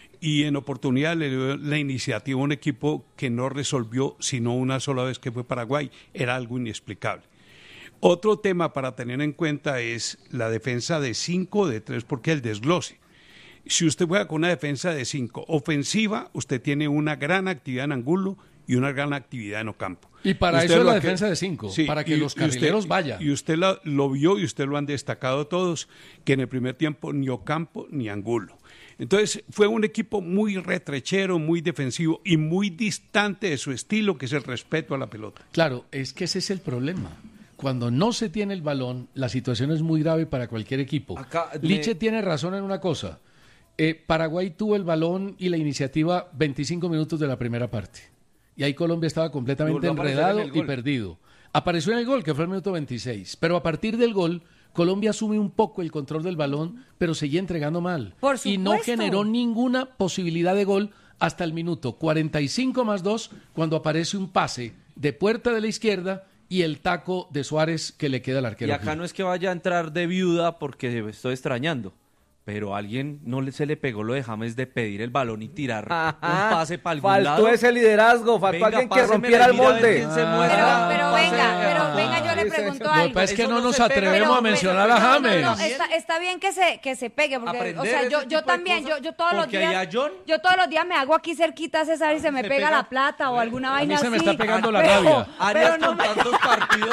y en oportunidad le dio la iniciativa a un equipo que no resolvió sino una sola vez, que fue Paraguay. Era algo inexplicable. Otro tema para tener en cuenta es la defensa de cinco, de tres, porque el desglose. Si usted juega con una defensa de cinco ofensiva, usted tiene una gran actividad en Angulo y una gran actividad en Ocampo. Y para Usted eso es lo la que- defensa de cinco, Sí, para que y- los y usted- carrileros vayan. Y usted la- lo vio y usted lo han destacado todos, que en el primer tiempo ni Ocampo ni Angulo. Entonces fue un equipo muy retrechero, muy defensivo y muy distante de su estilo, que es el respeto a la pelota. Claro, es que ese es el problema. Cuando no se tiene el balón, la situación es muy grave para cualquier equipo. Acá me- Liche tiene razón en una cosa. Eh, Paraguay tuvo el balón y la iniciativa veinticinco minutos de la primera parte. Y ahí Colombia estaba completamente Volvió a aparecer enredado en el y gol. perdido. Apareció en el gol, que fue el minuto veintiséis. Pero a partir del gol, Colombia asume un poco el control del balón, pero seguía entregando mal. Por y no supuesto. generó ninguna posibilidad de gol hasta el minuto cuarenta y cinco más dos, cuando aparece un pase de puerta de la izquierda y el taco de Suárez que le queda al arquero. Y acá no es que vaya a entrar de viuda porque estoy extrañando. Pero a alguien no le, se le pegó lo de James de pedir el balón y tirar un pase para algún Faltó lado. ese liderazgo, faltó Venga, alguien que pásemela rompiera y el mira a ver molde. quién se Ah. muestra. Pero, pero Un pase- venga, pero venga, yo le ese- pregunto ese- Lo que algo. pasa es que Eso no no nos se pega. atrevemos Pero- a mencionar pero- a no, no, James. no, está, está bien que se, que se pegue, porque, o Aprender sea, yo, ese yo tipo de también, yo, cosas, yo todos los porque días, allá John- yo todos los días me hago aquí cerquita, César, y se me Se pega, pega- la plata o alguna A mí vaina se me así. está pegando la Pero- rabia. Arias Pero no, con me- tantos partidos.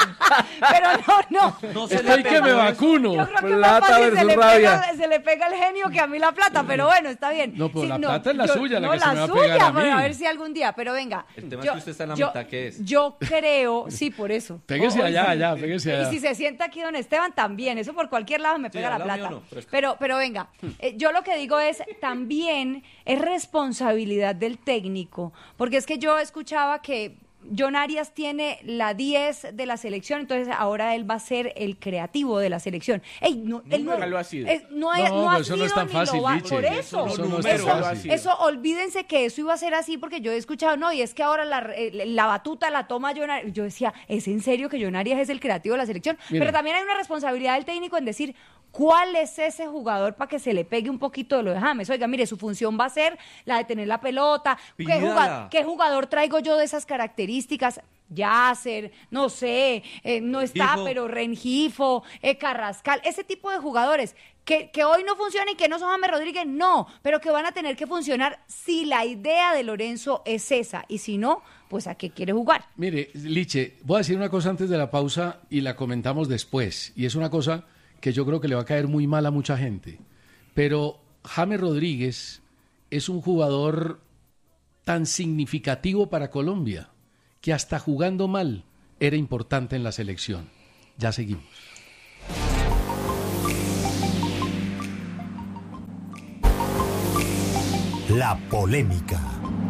pero no, no. No se Estoy le que pegó me eso. vacuno. Yo creo que Plata más fácil se versus le, rabia. pega, se le pega el genio que a mí la plata, pero bueno, está bien. No, pero Sí, la plata es la suya, la no, que se la me va a suya, pegar a pero mí. a ver si algún día, pero venga. El tema es yo- que usted está en la yo- mitad, ¿qué es? Yo creo, sí, por eso. Pégese O- o- allá, sí. allá, pégese allá. Y si se sienta aquí don Esteban, también, eso por cualquier lado me Sí, pega al la lado plata. mío no, pero es que- Pero, pero venga, eh, yo lo que digo es, también es responsabilidad del técnico, porque es que yo escuchaba que John Arias tiene la diez de la selección, entonces ahora él va a ser el creativo de la selección. Ey, no, él no, Nunca lo ha sido. es- no, ha- No, no ha pero eso no es sido tan ni fácil, lo va- Liche. Por eso, Eso no es tan eso, fácil. eso, olvídense que eso iba a ser así, porque yo he escuchado, no, y es que ahora la, eh, la batuta la toma John Arias. Yo decía, ¿es en serio que John Arias es el creativo de la selección? Mira. Pero también hay una responsabilidad del técnico en decir, ¿cuál es ese jugador para que se le pegue un poquito de lo de James? Oiga, mire, su función va a ser la de tener la pelota. ¿Qué, Pídala. juga- qué jugador traigo yo de esas características? Yasser, no sé, eh, no está, Rengifo. pero Rengifo, eh, Carrascal, ese tipo de jugadores que, que hoy no funcionan y que no son James Rodríguez, no, pero que van a tener que funcionar si la idea de Lorenzo es esa, y si no, pues ¿a qué quiere jugar? Mire, Liche, voy a decir una cosa antes de la pausa y la comentamos después, y es una cosa que yo creo que le va a caer muy mal a mucha gente, pero James Rodríguez es un jugador tan significativo para Colombia que hasta jugando mal era importante en la selección. Ya seguimos. La polémica.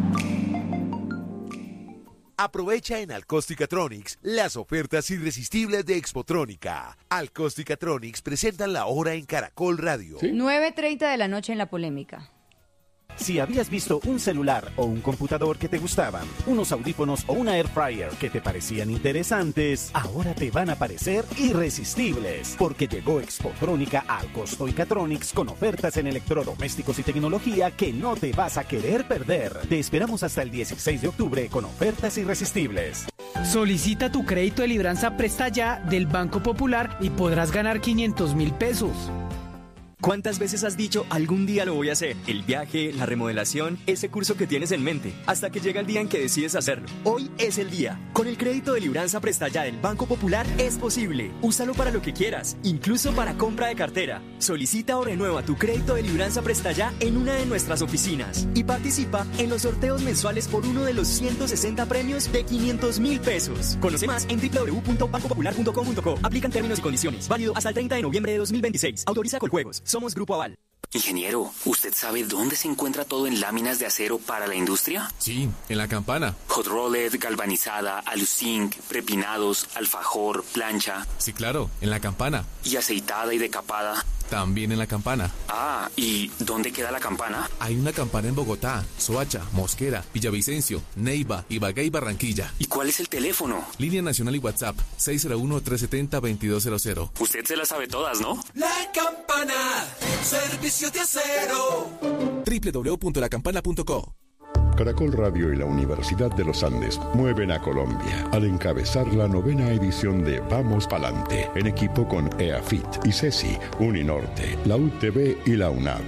Aprovecha en Alcosticatronics las ofertas irresistibles de Expotrónica. Alcosticatronics presentan la hora en Caracol Radio. ¿Sí? nueve treinta de la noche en La Polémica. Si habías visto un celular o un computador que te gustaban, unos audífonos o una air fryer que te parecían interesantes, ahora te van a parecer irresistibles, porque llegó Expotrónica a Alcostoicatronics con ofertas en electrodomésticos y tecnología que no te vas a querer perder. Te esperamos hasta el dieciséis de octubre con ofertas irresistibles. Solicita tu crédito de libranza Presta Ya del Banco Popular y podrás ganar quinientos mil pesos. ¿Cuántas veces has dicho algún día lo voy a hacer? El viaje, la remodelación, ese curso que tienes en mente, hasta que llega el día en que decides hacerlo. Hoy es el día. Con el crédito de libranza Presta Ya del Banco Popular es posible. Úsalo para lo que quieras, incluso para compra de cartera. Solicita o renueva tu crédito de libranza Presta Ya en una de nuestras oficinas y participa en los sorteos mensuales por uno de los ciento sesenta premios de quinientos mil pesos. Conoce más en doble u doble u doble u punto banco popular punto com punto co. Aplican términos y condiciones. Válido hasta el treinta de noviembre de dos mil veintiséis. Autoriza Coljuegos. Somos Grupo Aval. Ingeniero, ¿usted sabe dónde se encuentra todo en láminas de acero para la industria? Sí, en la Campana. Hot rolled, galvanizada, aluzinc, prepinados, alfajor, plancha. Sí, claro, en la Campana. ¿Y aceitada y decapada? También en la Campana. Ah, ¿y dónde queda la Campana? Hay una Campana en Bogotá, Soacha, Mosquera, Villavicencio, Neiva, Ibagué y Barranquilla. ¿Y cuál es el teléfono? Línea nacional y WhatsApp, seis cero uno, tres siete cero, dos dos cero cero. Usted se las sabe todas, ¿no? La Campana, servicio de acero. doble u doble u doble u punto la campana punto co. Caracol Radio y la Universidad de los Andes mueven a Colombia al encabezar la novena edición de Vamos Palante, en equipo con EAFIT, ICESI, Uninorte, la U T V y la UNAV.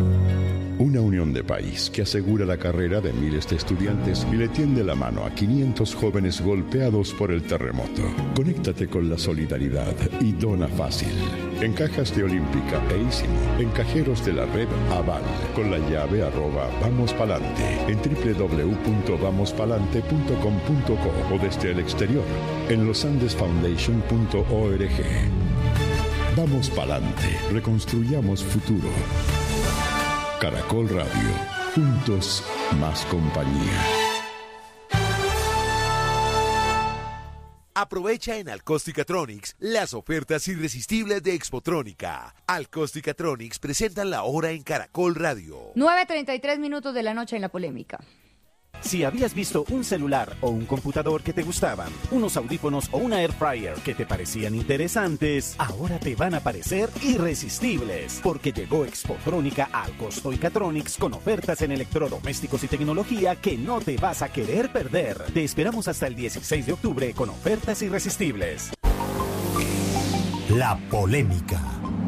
Una unión de país que asegura la carrera de miles de estudiantes y le tiende la mano a quinientos jóvenes golpeados por el terremoto. Conéctate con la solidaridad y dona fácil. En cajas de Olímpica e Ísimo, en cajeros de la red Aval, con la llave arroba Vamos Palante, en doble u doble u doble u punto vamos palante punto com punto co o desde el exterior, en losandesfoundation punto org. Vamos Palante, reconstruyamos futuro. Caracol Radio, juntos más compañía. Aprovecha en Alcosticatronics las ofertas irresistibles de Expotrónica. Alcosticatronics presentan la hora en Caracol Radio. nueve treinta y tres minutos de la noche en La Polémica. Si habías visto un celular o un computador que te gustaban, unos audífonos o una air fryer que te parecían interesantes, ahora te van a parecer irresistibles, porque llegó Expotrónica a Alcostoicatronics con ofertas en electrodomésticos y tecnología que no te vas a querer perder. Te esperamos hasta el dieciséis de octubre con ofertas irresistibles. La polémica.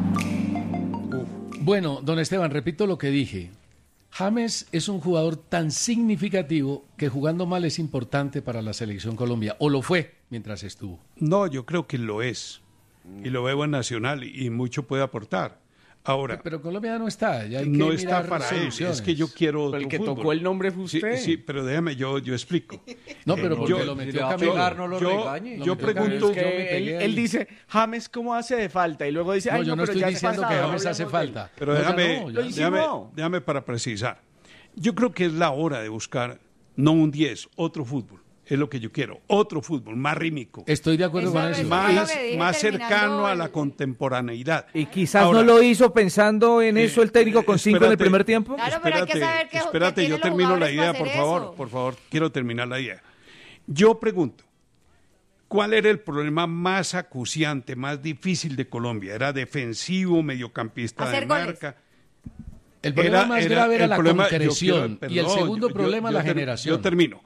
Bueno, don Esteban, repito lo que dije. James es un jugador tan significativo que jugando mal es importante para la selección Colombia, o lo fue mientras estuvo. No, yo creo que lo es, y lo veo en Nacional, y mucho puede aportar. Ahora, pero Colombia no está, ya hay que no está mirar para él, es que yo quiero otro el que fútbol. tocó el nombre fue usted. Sí, sí, pero déjame, yo, yo explico. No, pero Eh, porque yo- lo metió si le va a Camilo. pegar, no lo yo, regañe. yo Lo metió pregunto, Es que él, él dice, James, ¿cómo hace de falta? Y luego dice, No, ay, yo no, pero estoy ya es diciendo que pasado, James hace hablamos de él". falta. pero No, ya déjame, no, ya. Lo déjame, insinuó. déjame para precisar. Yo creo que es la hora de buscar, no un diez, otro fútbol. Es lo que yo quiero, otro fútbol, más rítmico. Estoy de acuerdo Eso con es eso. lo Más, que dije más terminando cercano a la el- contemporaneidad. Y quizás Ahora, no lo hizo pensando en eso el técnico con cinco en el espérate, primer tiempo. Claro, pero hay que Espérate, saber que- que espérate, tienen yo los termino la jugadores idea, para por hacer favor, eso. por favor, quiero terminar la idea. Yo pregunto, ¿cuál era el problema más acuciante, más difícil de Colombia? ¿Era defensivo, mediocampista Hacer de goles. marca? El problema más grave era el la problema- yo concreción quiero- y el perdón, segundo yo- problema yo la ter- generación. Yo termino.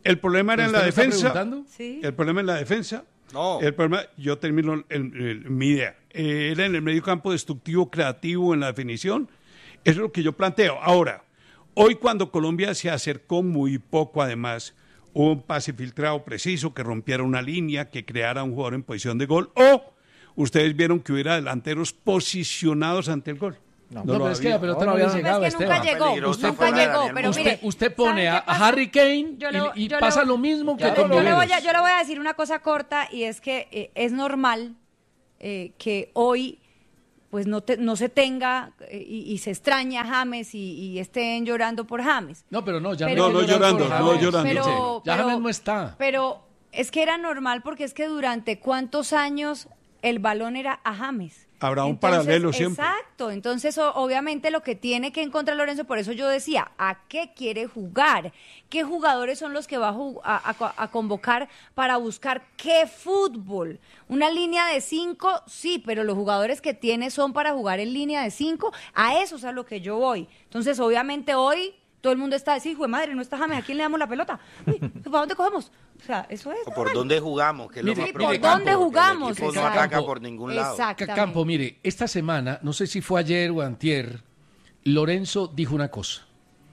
El problema era en la ¿Usted me está defensa. preguntando? Sí. El problema en la defensa. No. El problema, yo termino el- el- mi idea. Eh, era en el medio campo destructivo, creativo, en la definición. Eso es lo que yo planteo. Ahora, hoy cuando Colombia se acercó muy poco, además, hubo un pase filtrado preciso que rompiera una línea, que creara un jugador en posición de gol, o ustedes vieron que hubiera delanteros posicionados ante el gol. No, lo pero es que había. la pelota No, no, no le había. llegaba, Es que nunca Esteban. llegó, Peligroso nunca fuera de llegó, Daniel pero Musto. mire, Usted, usted pone ¿sabe a, qué pasa? a Harry Kane Yo y- le- y, yo le pasa voy- lo mismo que Ya, con yo, le Viveros. voy a, yo le voy a decir una cosa corta y es que eh, es normal eh, que hoy pues no, te- no se tenga eh, y, y se extraña a James y, y estén llorando por James. No, pero no, ya Pero- no, No, no llorando, por no James. llorando. Pero, Ya pero- James no está. Pero es que era normal porque es que durante cuántos años el balón era a James. Habrá un Entonces, paralelo siempre. Exacto, entonces o- obviamente lo que tiene que encontrar Lorenzo, por eso yo decía, ¿a qué quiere jugar? ¿Qué jugadores son los que va a, ju- a- a- a convocar para buscar qué fútbol? ¿Una línea de cinco? Sí, pero los jugadores que tiene son para jugar en línea de cinco, a eso es a lo que yo voy. Entonces obviamente hoy todo el mundo está a decir, hijo de madre, no está James, ¿a quién le damos la pelota? Uy, ¿para dónde cogemos? O sea, eso es. O por normal. dónde jugamos, que es lo Mire, más mire, ¿Por preocupante, dónde porque jugamos? El equipo no Exacto. ataca por ningún lado. Exactamente. Campo, mire, esta semana, no sé si fue ayer o antier, Lorenzo dijo una cosa.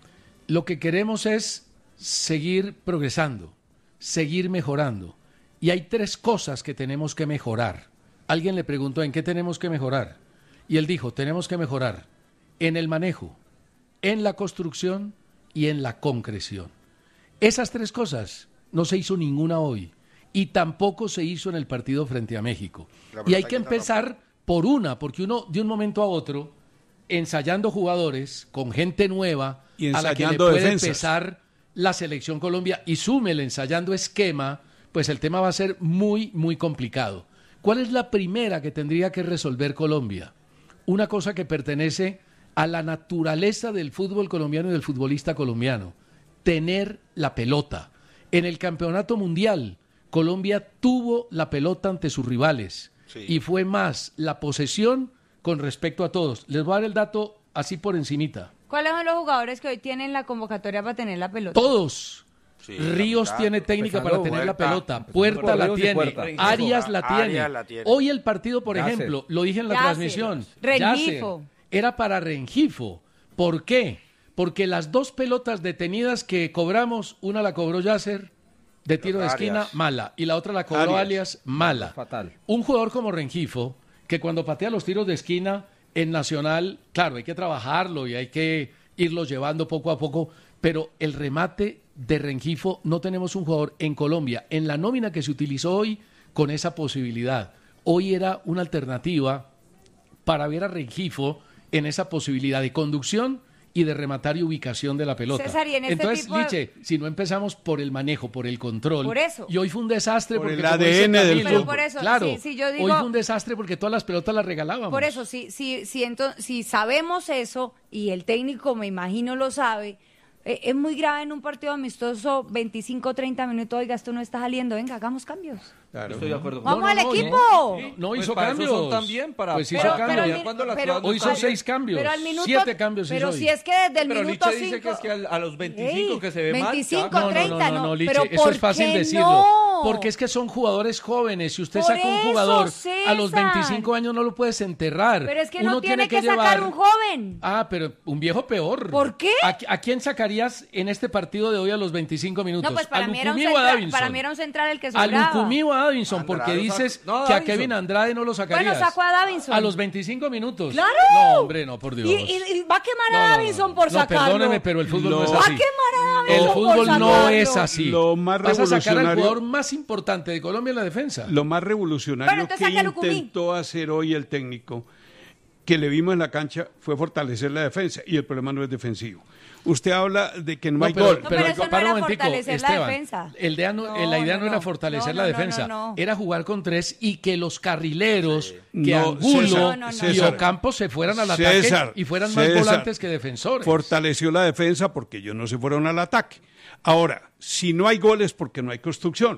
Lo que queremos es seguir progresando, seguir mejorando. Y hay tres cosas que tenemos que mejorar. Alguien le preguntó, ¿en qué tenemos que mejorar? Y él dijo, tenemos que mejorar en el manejo, en la construcción y en la concreción. Esas tres cosas no se hizo ninguna hoy y tampoco se hizo en el partido frente a México. La Y hay pelota que que está empezar por una, porque uno de un momento a otro, ensayando jugadores con gente nueva Y a la que le ensayando puede defensas. pesar la selección Colombia y súmele ensayando esquema, pues el tema va a ser muy, muy complicado. ¿Cuál es la primera que tendría que resolver Colombia? Una cosa que pertenece a la naturaleza del fútbol colombiano y del futbolista colombiano, tener la pelota. En el campeonato mundial, Colombia tuvo la pelota ante sus rivales Sí. y fue más la posesión con respecto a todos. Les voy a dar el dato así por encimita. ¿Cuáles son los jugadores que hoy tienen la convocatoria para tener la pelota? Todos. Sí, Ríos la tiene mitad. técnica Empezando para tener la Puerta. pelota, Empezando Puerta por la Ríos y tiene, Puerta. Arias la Arias tiene. la tiene. Hoy el partido, por Yasser. ejemplo, lo dije en la Yasser. transmisión, Rengifo. Yasser, era para Rengifo. ¿Por qué? Porque las dos pelotas detenidas que cobramos, una la cobró Yasser de tiro de Arias. esquina, mala, y la otra la cobró Arias. Alias, mala. Fatal. Un jugador como Rengifo, que cuando patea los tiros de esquina en Nacional, claro, hay que trabajarlo y hay que irlo llevando poco a poco, pero el remate de Rengifo, no tenemos un jugador en Colombia, en la nómina que se utilizó hoy, con esa posibilidad. Hoy era una alternativa para ver a Rengifo en esa posibilidad de conducción y de rematar y ubicación de la pelota. César, y en este Entonces, tipo de- Liche, si no empezamos por el manejo, por el control, Por eso. y hoy fue un desastre Por porque el como A D dice N del Camilo, Pero por eso, claro, sí, sí, yo digo- hoy fue un desastre porque todas las pelotas las regalábamos. Por eso, si, si, si, ento- si sabemos eso, y el técnico me imagino lo sabe, eh, es muy grave en un partido amistoso, veinticinco, treinta minutos, oiga, esto no está saliendo, venga, hagamos cambios. Claro. Estoy de acuerdo. ¡Vamos al no, equipo! No, no Pues hizo para eso cambios. son también, para- Pues hizo Pero- cambios. pero al Ya mi- cuando las pero- cosas no Hoy son están bien. seis cambios. Pero al minuto, Siete cambios hizo pero hoy. si es que desde el Pero minuto Liche dice cinco... que es que al- a los veinticinco Ey, que se ve veinticinco, mal. ya. No, no, treinta, no, no, no, Liche, pero eso ¿por es fácil qué decirlo. no? Porque es que son jugadores jóvenes. Si usted Por saca un eso, jugador a los César. veinticinco años, no lo puedes enterrar. Pero es que Uno no tiene que, llevar- sacar un joven. Ah, pero un viejo peor. ¿Por qué? ¿A, a quién sacarías en este partido de hoy a los veinticinco minutos? No, pues para ¿A mí, era un Lucumí o a central, Davinson? para mí era un central el que A sobraba. Lucumí o a Davinson, porque Andrade lo dices saca- no, que a Davinson. Kevin Andrade no lo sacarías. Bueno, sacó a Davinson. A los veinticinco minutos. ¡Claro! No, hombre, no, por Dios. Y, y- y va a quemar No, a no, no, Davinson no. por No, sacarlo. perdóneme, pero el fútbol no, No. es Va a así. quemar a Davinson El por fútbol no sacarlo. es así. Lo más Vas a sacar al revolucionario- jugador más importante de Colombia en la defensa. Lo más revolucionario Bueno, entonces que saque a Lucumí. intentó hacer hoy el técnico, que le vimos en la cancha, fue fortalecer la defensa. Y el problema no es defensivo. Usted habla de que no, No, hay pero, gol. No, pero eso no para era un momentico, fortalecer la Esteban, defensa. El dea no- No, la idea no, no, era no. fortalecer No, la no, no, defensa, no, no. era jugar con tres y que los carrileros, que No, Angulo César, No, no, no. y César. Ocampo se fueran al César, ataque y fueran más César. volantes que defensores. Fortaleció la defensa porque ellos no se fueron al ataque. Ahora, si no hay goles porque no hay construcción.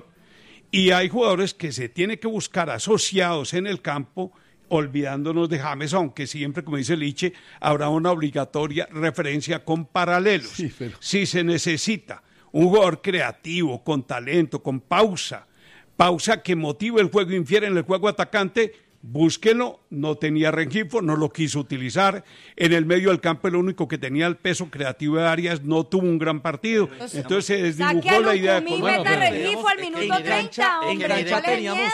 Y hay jugadores que se tienen que buscar asociados en el campo, olvidándonos de James, aunque siempre, como dice Liche, habrá una obligatoria referencia con paralelos. Sí, pero- Si se necesita un jugador creativo, con talento, con pausa, pausa que motive el juego, infiere en el juego atacante, búsquenlo, no tenía Rengifo, no lo quiso utilizar, en el medio del campo el único que tenía el peso creativo de Arias no tuvo un gran partido, entonces se desdibujó la idea de Colombia. Meta Rengifo al minuto treinta, hombre, cancha teníamos,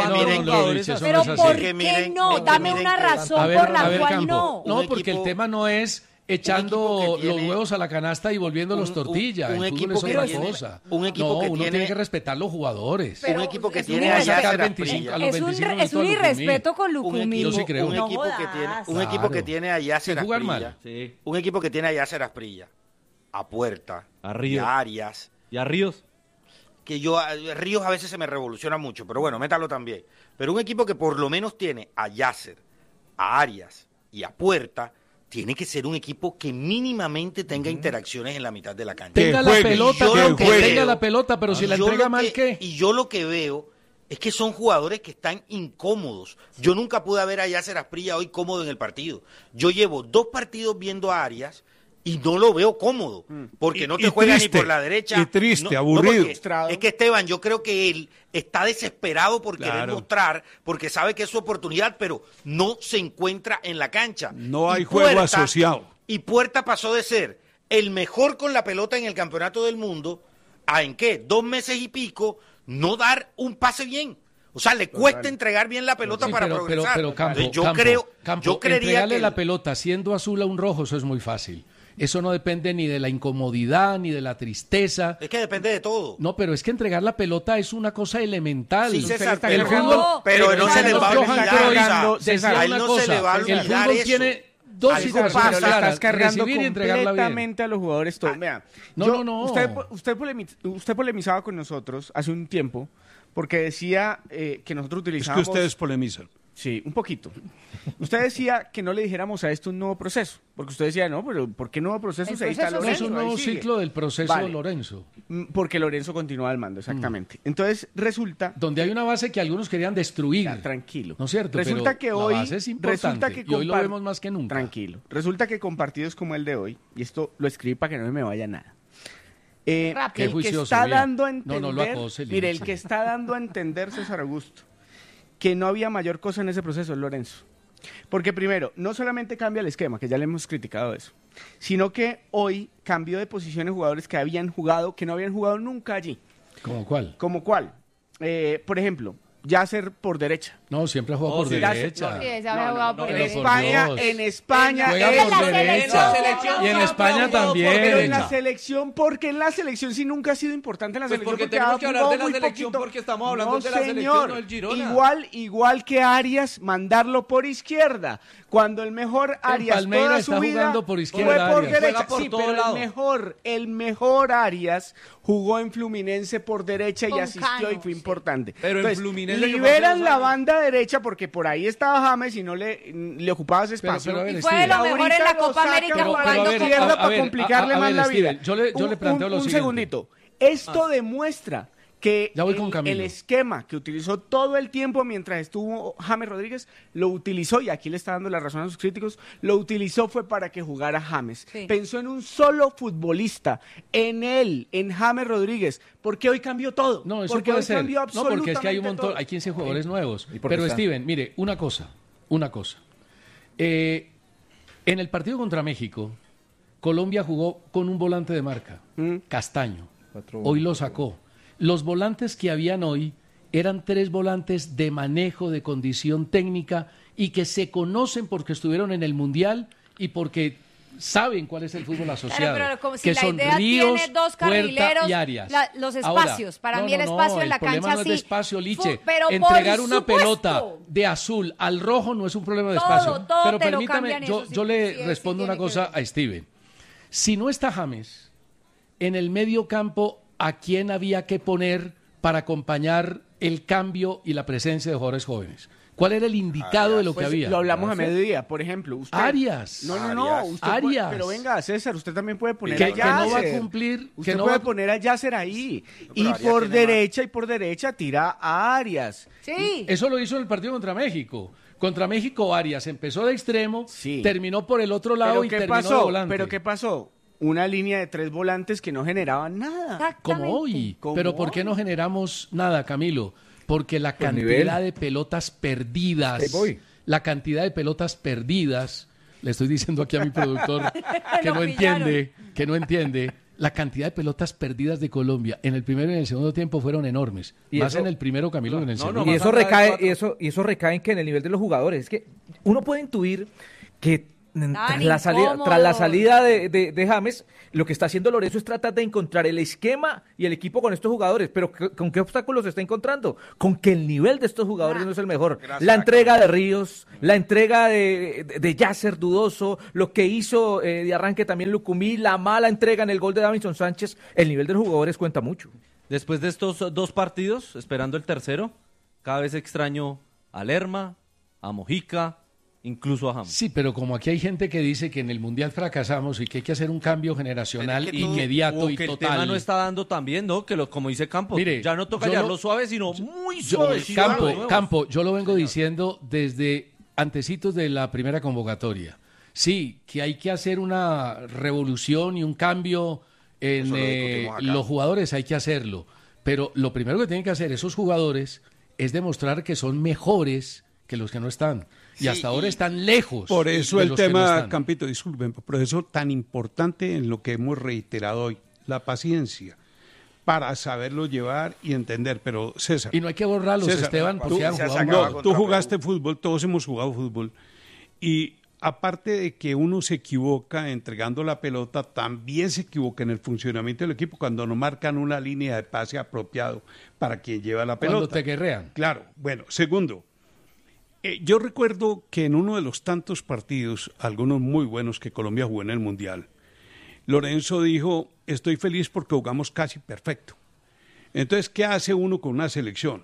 pero ¿por qué no? Dame una razón por la cual no. No, porque el tema no es echando tiene, los huevos a la canasta y volviéndolos un, tortilla. Un, un el fútbol es otra tiene, cosa. Un equipo no, que uno tiene, tiene que respetar los jugadores. Pero un equipo que tiene a Yasser Asprilla. Es un, es un irrespeto con Lucumí. Yo sí creo. Un equipo no que tiene, un equipo que tiene a Yasser Asprilla. Sí. Un equipo que tiene a Yasser Asprilla, a Puerta, a Ríos, a Arias. ¿Y a Ríos? Que yo, a Ríos a veces se me revoluciona mucho, pero bueno, métalo también. Pero un equipo que por lo menos tiene a Yasser, a Arias y a Puerta, tiene que ser un equipo que mínimamente tenga interacciones en la mitad de la cancha. Tenga la pelota, que que tenga la pelota, pero si la entrega mal, ¿qué? Y yo lo que veo es que son jugadores que están incómodos. Yo nunca pude ver a Yasser Asprilla hoy cómodo en el partido. Yo llevo dos partidos viendo a Arias y no lo veo cómodo, porque y, no te juega triste, ni por la derecha. Y triste, no, aburrido. No es que Esteban, yo creo que él está desesperado por claro. querer mostrar, porque sabe que es su oportunidad, pero no se encuentra en la cancha. No hay y juego Puerta, asociado. Y Puerta pasó de ser el mejor con la pelota en el campeonato del mundo a, ¿en qué? Dos meses y pico, no dar un pase bien. O sea, le cuesta Total. entregar bien la pelota sí, para pero, progresar. Pero, pero Campo, yo Campo, creo, Campo, yo creería entregarle que la pelota siendo azul a un rojo, eso es muy fácil. Eso no depende ni de la incomodidad, ni de la tristeza. Es que depende de todo. No, pero es que entregar la pelota es una cosa elemental. Sí, César, el pero, fútbol, no, pero, pero no se le va a olvidar. César, una no cosa, se le va a olvidar el fútbol eso. tiene dos situaciones claras, estás cargando recibir y entregarla bien. completamente a los jugadores todo. Vea, no, yo, no, no. Usted, usted, polemiz, usted polemizaba con nosotros hace un tiempo porque decía eh, que nosotros utilizábamos... Es que ustedes polemizan. Sí, un poquito. Usted decía que no le dijéramos a esto un nuevo proceso, porque usted decía, no, pero ¿por qué nuevo proceso? El Se está proceso No, es Lorenzo, un ahí nuevo sigue. ciclo del proceso Vale. Lorenzo. Porque Lorenzo continúa al mando, exactamente. Mm. Entonces, resulta... Donde hay una base que algunos querían destruir. Ya, tranquilo. ¿No es cierto? Resulta Pero que hoy... la base es importante, resulta que y hoy lo compar- vemos más que nunca. Tranquilo. Resulta que con partidos como el de hoy, y esto lo escribí para que no me vaya nada, eh, Rápido. el Qué juicioso, que está mira. dando a entender... No, no lo acose, mire, el Lili. que está dando a entender, César Augusto, que no había mayor cosa en ese proceso es Lorenzo. Porque primero, no solamente cambia el esquema, que ya le hemos criticado eso, sino que hoy cambió de posiciones jugadores que habían jugado, que no habían jugado nunca allí. ¿Cómo cuál? ¿Como cuál? Eh, por ejemplo, Yasser por derecha. No, siempre ha jugado Oh, por sí, derecha. Sí, se había jugado por En pero por España, Dios. en España, Juega él- por la derecha. selección. Y en España también. pero en la selección, porque en la selección sí nunca ha sido importante en la Pues selección. porque porque tenemos ha que hablar de jugado la muy selección poquito. porque estamos hablando No, de la selección, señor. no del Girona. Igual, igual que Arias, mandarlo por izquierda. Cuando el mejor Arias Palmeiras toda está su vida jugando por izquierda, fue por Arias. derecha. Juega por sí, todo pero lado. el mejor, el mejor Arias jugó en Fluminense por derecha y Con asistió Cano, y fue sí. importante. Pero en Entonces, Fluminense que fue liberan hace dos la años. banda derecha porque por ahí estaba James y no le, le ocupaba ese Pero- espacio. pero a ver, Y fue de lo Steven. mejor en la Ahorita lo Copa sacan América por Pero- la pero a jugando ver, con izquierda a- a para ver, complicarle a- a más ver, la Steven, vida. yo le- yo Un- le planteo un- lo un siguiente. segundito. Esto demuestra que Ya voy con el, Camilo. el esquema que utilizó todo el tiempo mientras estuvo James Rodríguez, lo utilizó, y aquí le está dando la razón a sus críticos, lo utilizó fue para que jugara James. Sí. Pensó en un solo futbolista, en él, en James Rodríguez, porque hoy cambió todo. No, eso porque puede hoy ser. cambió No, porque es que hay un absolutamente montón, todo. hay quince jugadores nuevos. ¿Y por qué Pero está? Steven, mire, una cosa, una cosa. Eh, en el partido contra México, Colombia jugó con un volante de marca, Mm. Castaño. Cuatro- Hoy lo sacó. Los volantes que habían hoy eran tres volantes de manejo, de condición técnica y que se conocen porque estuvieron en el Mundial y porque saben cuál es el fútbol asociado. Claro, pero como si que la son idea Ríos, tiene dos Puerta carrileros, y Arias. la- los Ahora, espacios. Para no, mí el no, no, espacio en la el problema cancha no es sí. de espacio, Liche. Fu- pero por Entregar una supuesto. pelota de azul al rojo no es un problema de Todo, espacio. todo pero te lo permítame, cambian yo, eso, sí, yo le sí, sí respondo tiene una que cosa ver. a Steven. Si no está James, en el medio campo, ¿a quién había que poner para acompañar el cambio y la presencia de jugadores jóvenes? ¿Cuál era el indicado de lo que Pues, había? lo hablamos a mediodía, por ejemplo. Usted, Arias. No, no, no. Arias. Usted puede- Arias. pero venga, César, usted también puede poner Que- a que no va a Yasser. cumplir, Usted que no puede va a- poner a Yasser ahí. pero Y Arias por tiene derecha y por derecha tira a Arias. Sí. Eso lo hizo en el partido contra México. Contra México, Arias empezó de extremo, Sí. terminó por el otro lado Pero y ¿qué terminó de pasó? volante. Pero ¿qué pasó? una línea de tres volantes que no generaban nada. Como hoy. Como Pero ¿por qué hoy. no generamos nada, Camilo? Porque la Por cantidad nivel. de pelotas perdidas, Ahí voy. la cantidad de pelotas perdidas, le estoy diciendo aquí a mi productor que Lo no pillaron. entiende, que no entiende, la cantidad de pelotas perdidas de Colombia en el primero y en el segundo tiempo fueron enormes. Y Más eso- en el primero, Camilo, que en el no, no, segundo. no, Y más eso atrás de recae, cuatro. y eso, y eso recae en que en el nivel de los jugadores. Es que uno puede intuir que mm, Tan tras la salida, incómodos. tras la salida de, de- de James, lo que está haciendo Lorenzo es tratar de encontrar el esquema y el equipo con estos jugadores. Pero ¿qué- ¿con qué obstáculos se está encontrando? Con que el nivel de estos jugadores no es el mejor. Gracias, La entrega de Ríos, la entrega de, de, de Yasser Dudoso, lo que hizo eh, de arranque también Lucumí, la mala entrega en el gol de Davinson Sánchez, el nivel de los jugadores cuenta mucho. Después de estos dos partidos, esperando el tercero, cada vez extraño a Lerma, a Mojica, incluso a James. Sí, pero como aquí hay gente que dice que en el Mundial fracasamos y que hay que hacer un cambio generacional Pero es que todo- inmediato O y que el total. tema no está dando tan bien, ¿no? Que lo, como dice Campos, Mire, ya no toca yo llevarlo no- suave, sino muy Yo- suave. Campo, Campo, yo lo vengo diciendo desde antecitos de la primera convocatoria. Sí, que hay que hacer una revolución y un cambio en Eso lo eh, discutimos acá. los jugadores, hay que hacerlo. Pero lo primero que tienen que hacer esos jugadores es demostrar que son mejores que los que no están. Y Sí, hasta ahora y- están lejos. Por eso de el los que no tema, están. Campito, disculpen, por eso tan importante en lo que hemos reiterado hoy, la paciencia, para saberlo llevar y entender. Pero César, Y no hay que borrarlos, César, Esteban, porque tú- han se jugado acaba mal. no, tú contra jugaste fútbol, todos hemos jugado fútbol. Y aparte de que uno se equivoca entregando la pelota, también se equivoca en el funcionamiento del equipo cuando no marcan una línea de pase apropiado para quien lleva la pelota. Cuando te guerrean. Claro, bueno, segundo, eh, yo recuerdo que en uno de los tantos partidos, algunos muy buenos que Colombia jugó en el Mundial, Lorenzo dijo, estoy feliz porque jugamos casi perfecto. Entonces, ¿qué hace uno con una selección?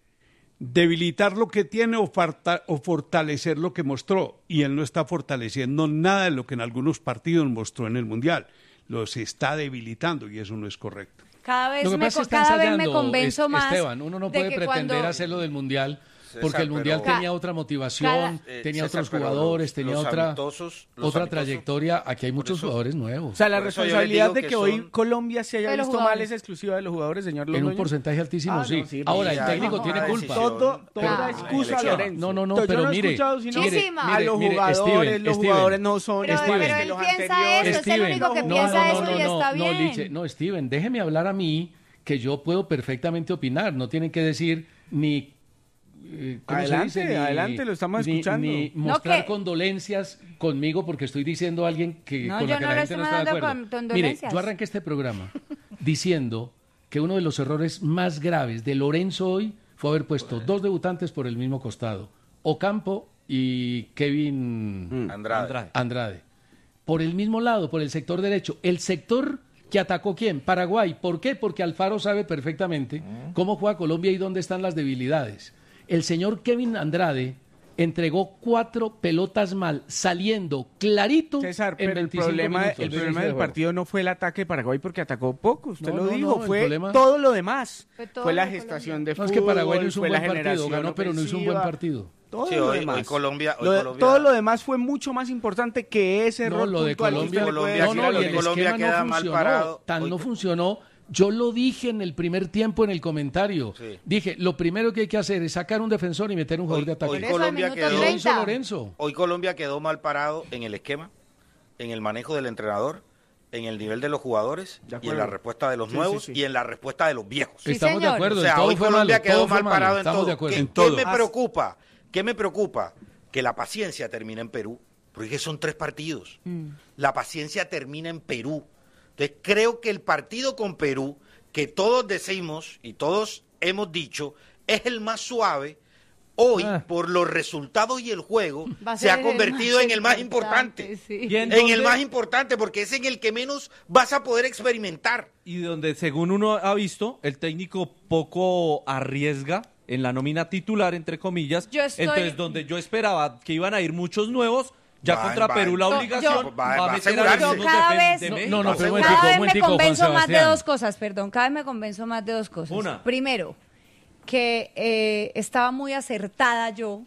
Debilitar lo que tiene o, farta- o fortalecer lo que mostró. Y él no está fortaleciendo nada de lo que en algunos partidos mostró en el Mundial. Los está debilitando y eso no es correcto. Cada vez, Lo que me, pasa es co- que está cada vez me ensayando, convenzo es- más. Esteban, uno no de puede que pretender cuando- hacerlo del Mundial César, porque el Mundial pero- tenía otra motivación, Cada- Eh, tenía César, otros pero jugadores, los- tenía los otra amistosos- los otra amistosos- trayectoria. Aquí hay muchos eso- jugadores nuevos. O sea, la Por eso yo les responsabilidad digo de que que hoy son- Colombia se haya de los visto mal jugadores. es exclusiva de los jugadores, señor En un Londoño. porcentaje altísimo, Ah, sí. no, sí, Ahora, y el hay técnico una tiene decisión. culpa. Todo, toda Claro. excusa a Elección. Lorenzo. No, no, no, Yo pero no he mire, escuchado sino mire, Muchísima. a los mire, jugadores, Steven, los Steven. jugadores no son Pero, Steven. iguales pero que él los piensa anteriores. eso, es el único que no, piensa no, no, eso no, y no, está no, bien. Liche, no, Steven, déjeme hablar a mí, que yo puedo perfectamente opinar. No tienen que decir ni... eh, ¿cómo se Adelante, dice? Ni- adelante, lo estamos ni- escuchando. Ni No, mostrar que- condolencias conmigo porque estoy diciendo a alguien que, No, con yo la que no la le gente no estoy está de mandando acuerdo. con- Mire, condolencias. yo arranqué este programa diciendo que uno de los errores más graves de Lorenzo hoy fue haber puesto dos debutantes por el mismo costado, Ocampo y Kevin Andrade. Andrade. Andrade. Por el mismo lado, por el sector derecho. El sector que atacó quién? Paraguay. ¿Por qué? Porque Alfaro sabe perfectamente cómo juega Colombia y dónde están las debilidades. El señor Kevin Andrade entregó cuatro pelotas mal, saliendo clarito César, en pero el veinticinco problema, minutos. el problema del partido no fue el ataque de Paraguay porque atacó poco, usted No, lo no, dijo, no, el fue problema- todo lo demás. Fue todo Fue la lo de gestación de No, fútbol, es que Paraguay no hizo un fue la buen partido, generación ganó, pero no hizo un buen ofensiva, partido. Todo Sí, lo hoy- demás. hoy Colombia- hoy Lo de- Colombia- todo lo demás fue mucho más importante que ese No, error lo de puntual que usted Colombia, le puede Colombia no, decir no, a y el Lorenzo. Colombia esquema queda no mal funcionó, parado. tan Hoy- no funcionó. Yo lo dije en el primer tiempo en el comentario. Sí. Dije, lo primero que hay que hacer es sacar un defensor y meter un jugador Hoy- de ataque. hoy Por eso, Colombia al minuto quedó- Y lo hizo treinta. Lorenzo. Hoy Colombia quedó mal parado en el esquema, en el manejo del entrenador, en el nivel de los jugadores De y acuerdo. en la respuesta de los Sí, nuevos sí, sí. y en la respuesta de los viejos. Sí, Estamos de señor. acuerdo, O sea, todo hoy fue Colombia malo, quedó todo fue mal malo, parado en estamos todo. de acuerdo. ¿Qué, En qué todo. me As- preocupa? ¿Qué me preocupa? Que la paciencia termina en Perú, porque son tres partidos. La paciencia termina en Perú. Entonces creo que el partido con Perú, que todos decimos y todos hemos dicho, es el más suave. Hoy, Ah. por los resultados y el juego, Va a se ha ser el convertido más en el más importante. sí. ¿Y en En el dónde? más importante, porque es en el que menos vas a poder experimentar. Y donde, según uno ha visto, el técnico poco arriesga en la nómina titular, entre comillas. Yo estoy- Entonces, donde yo esperaba que iban a ir muchos nuevos, ya Va, contra va, Perú la yo- obligación yo- va- va, va a a meter a asegurarse. los Yo mismos cada de- vez- de No, México. no, no, pero un Cada momentico, vez un me momentico, Juan convenzo más de Sebastián. dos cosas, perdón. Cada vez me convenzo más de dos cosas. Una. Primero, que eh, estaba muy acertada yo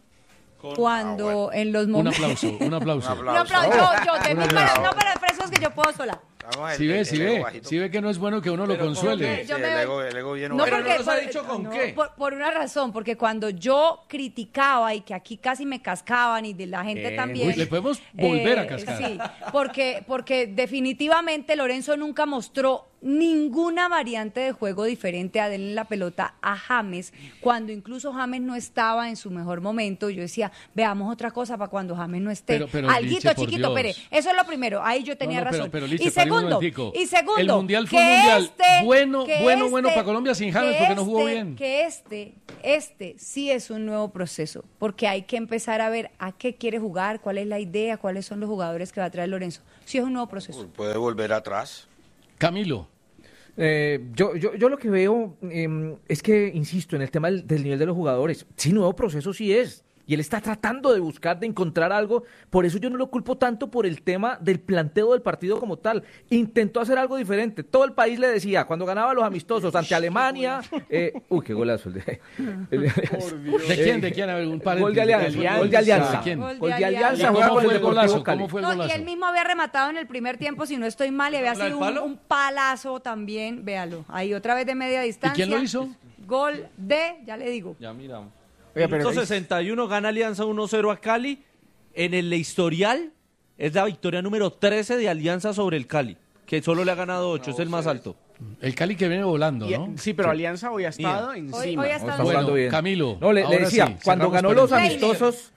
cuando Ah, en los Un momentos... aplauso, un aplauso. Un No, aplauso. pero yo, yo, de Un mí aplauso. para, no para el preso es que yo puedo sola. Vamos, el- Si ve, el- si el ego ve, bajito. si ve que no es bueno que uno lo Pero consuele. Sí, Yo me- el ego, el ego bien No, bajito. porque, nos ha por- dicho con no, qué. Por, por una razón, porque cuando yo criticaba y que aquí casi me cascaban y de la gente Eh, también. uy, le podemos volver a eh, cascar. Sí, porque, porque definitivamente Lorenzo nunca mostró ninguna variante de juego diferente a darle la pelota a James, cuando incluso James no estaba en su mejor momento. Yo decía, veamos otra cosa para cuando James no esté. Pero- pero, Alguito Liche, por chiquito, Dios. Pérez. Eso es lo primero. Ahí yo tenía No, no, pero- razón. pero, Liche, y pare un segundo, momentico. y segundo, El Mundial fue que un Mundial este- bueno, que bueno, bueno este- para Colombia sin James, que porque no jugó este- bien. Que este, este sí es un nuevo proceso, porque hay que empezar a ver a qué quiere jugar, cuál es la idea, cuáles son los jugadores que va a traer Lorenzo. Sí es un nuevo proceso. Puede volver atrás. Camilo. Eh, yo, yo, yo lo que veo eh, es que, insisto, en el tema del, del nivel de los jugadores, sí, nuevo proceso sí es. Y él está tratando de buscar, de encontrar algo. Por eso yo no lo culpo tanto por el tema del planteo del partido como tal. Intentó hacer algo diferente. Todo el país le decía, cuando ganaba los amistosos ante Alemania... Eh, uy, qué golazo. El de, el de- ¿De quién? ¿De quién? A ver, un par Gol de Alianza. Gol de Alianza. ¿De quién? Gol de Gol de Alianza. Alianza. ¿Y juega cómo con fue el el golazo? Deportivo Cali. ¿Cómo fue el No, y golazo? él mismo había rematado en el primer tiempo, si no estoy mal, y había ¿La del sido un, palo? un palazo también, véalo. Ahí otra vez de media distancia. quién lo hizo? Gol de, ya le digo. Ya miramos. Oiga, pero Minuto es- sesenta y uno gana Alianza uno cero a Cali. En el historial es la victoria número trece de Alianza sobre el Cali, que solo le ha ganado ocho, es el más alto. El Cali que viene volando, y- ¿no? Sí, pero Alianza hoy ha estado Hoy, encima. hoy ha No, estado está jugando Bueno, bien. Camilo, No, le, le ahora decía, sí, cuando cerramos ganó los paréntesis. amistosos...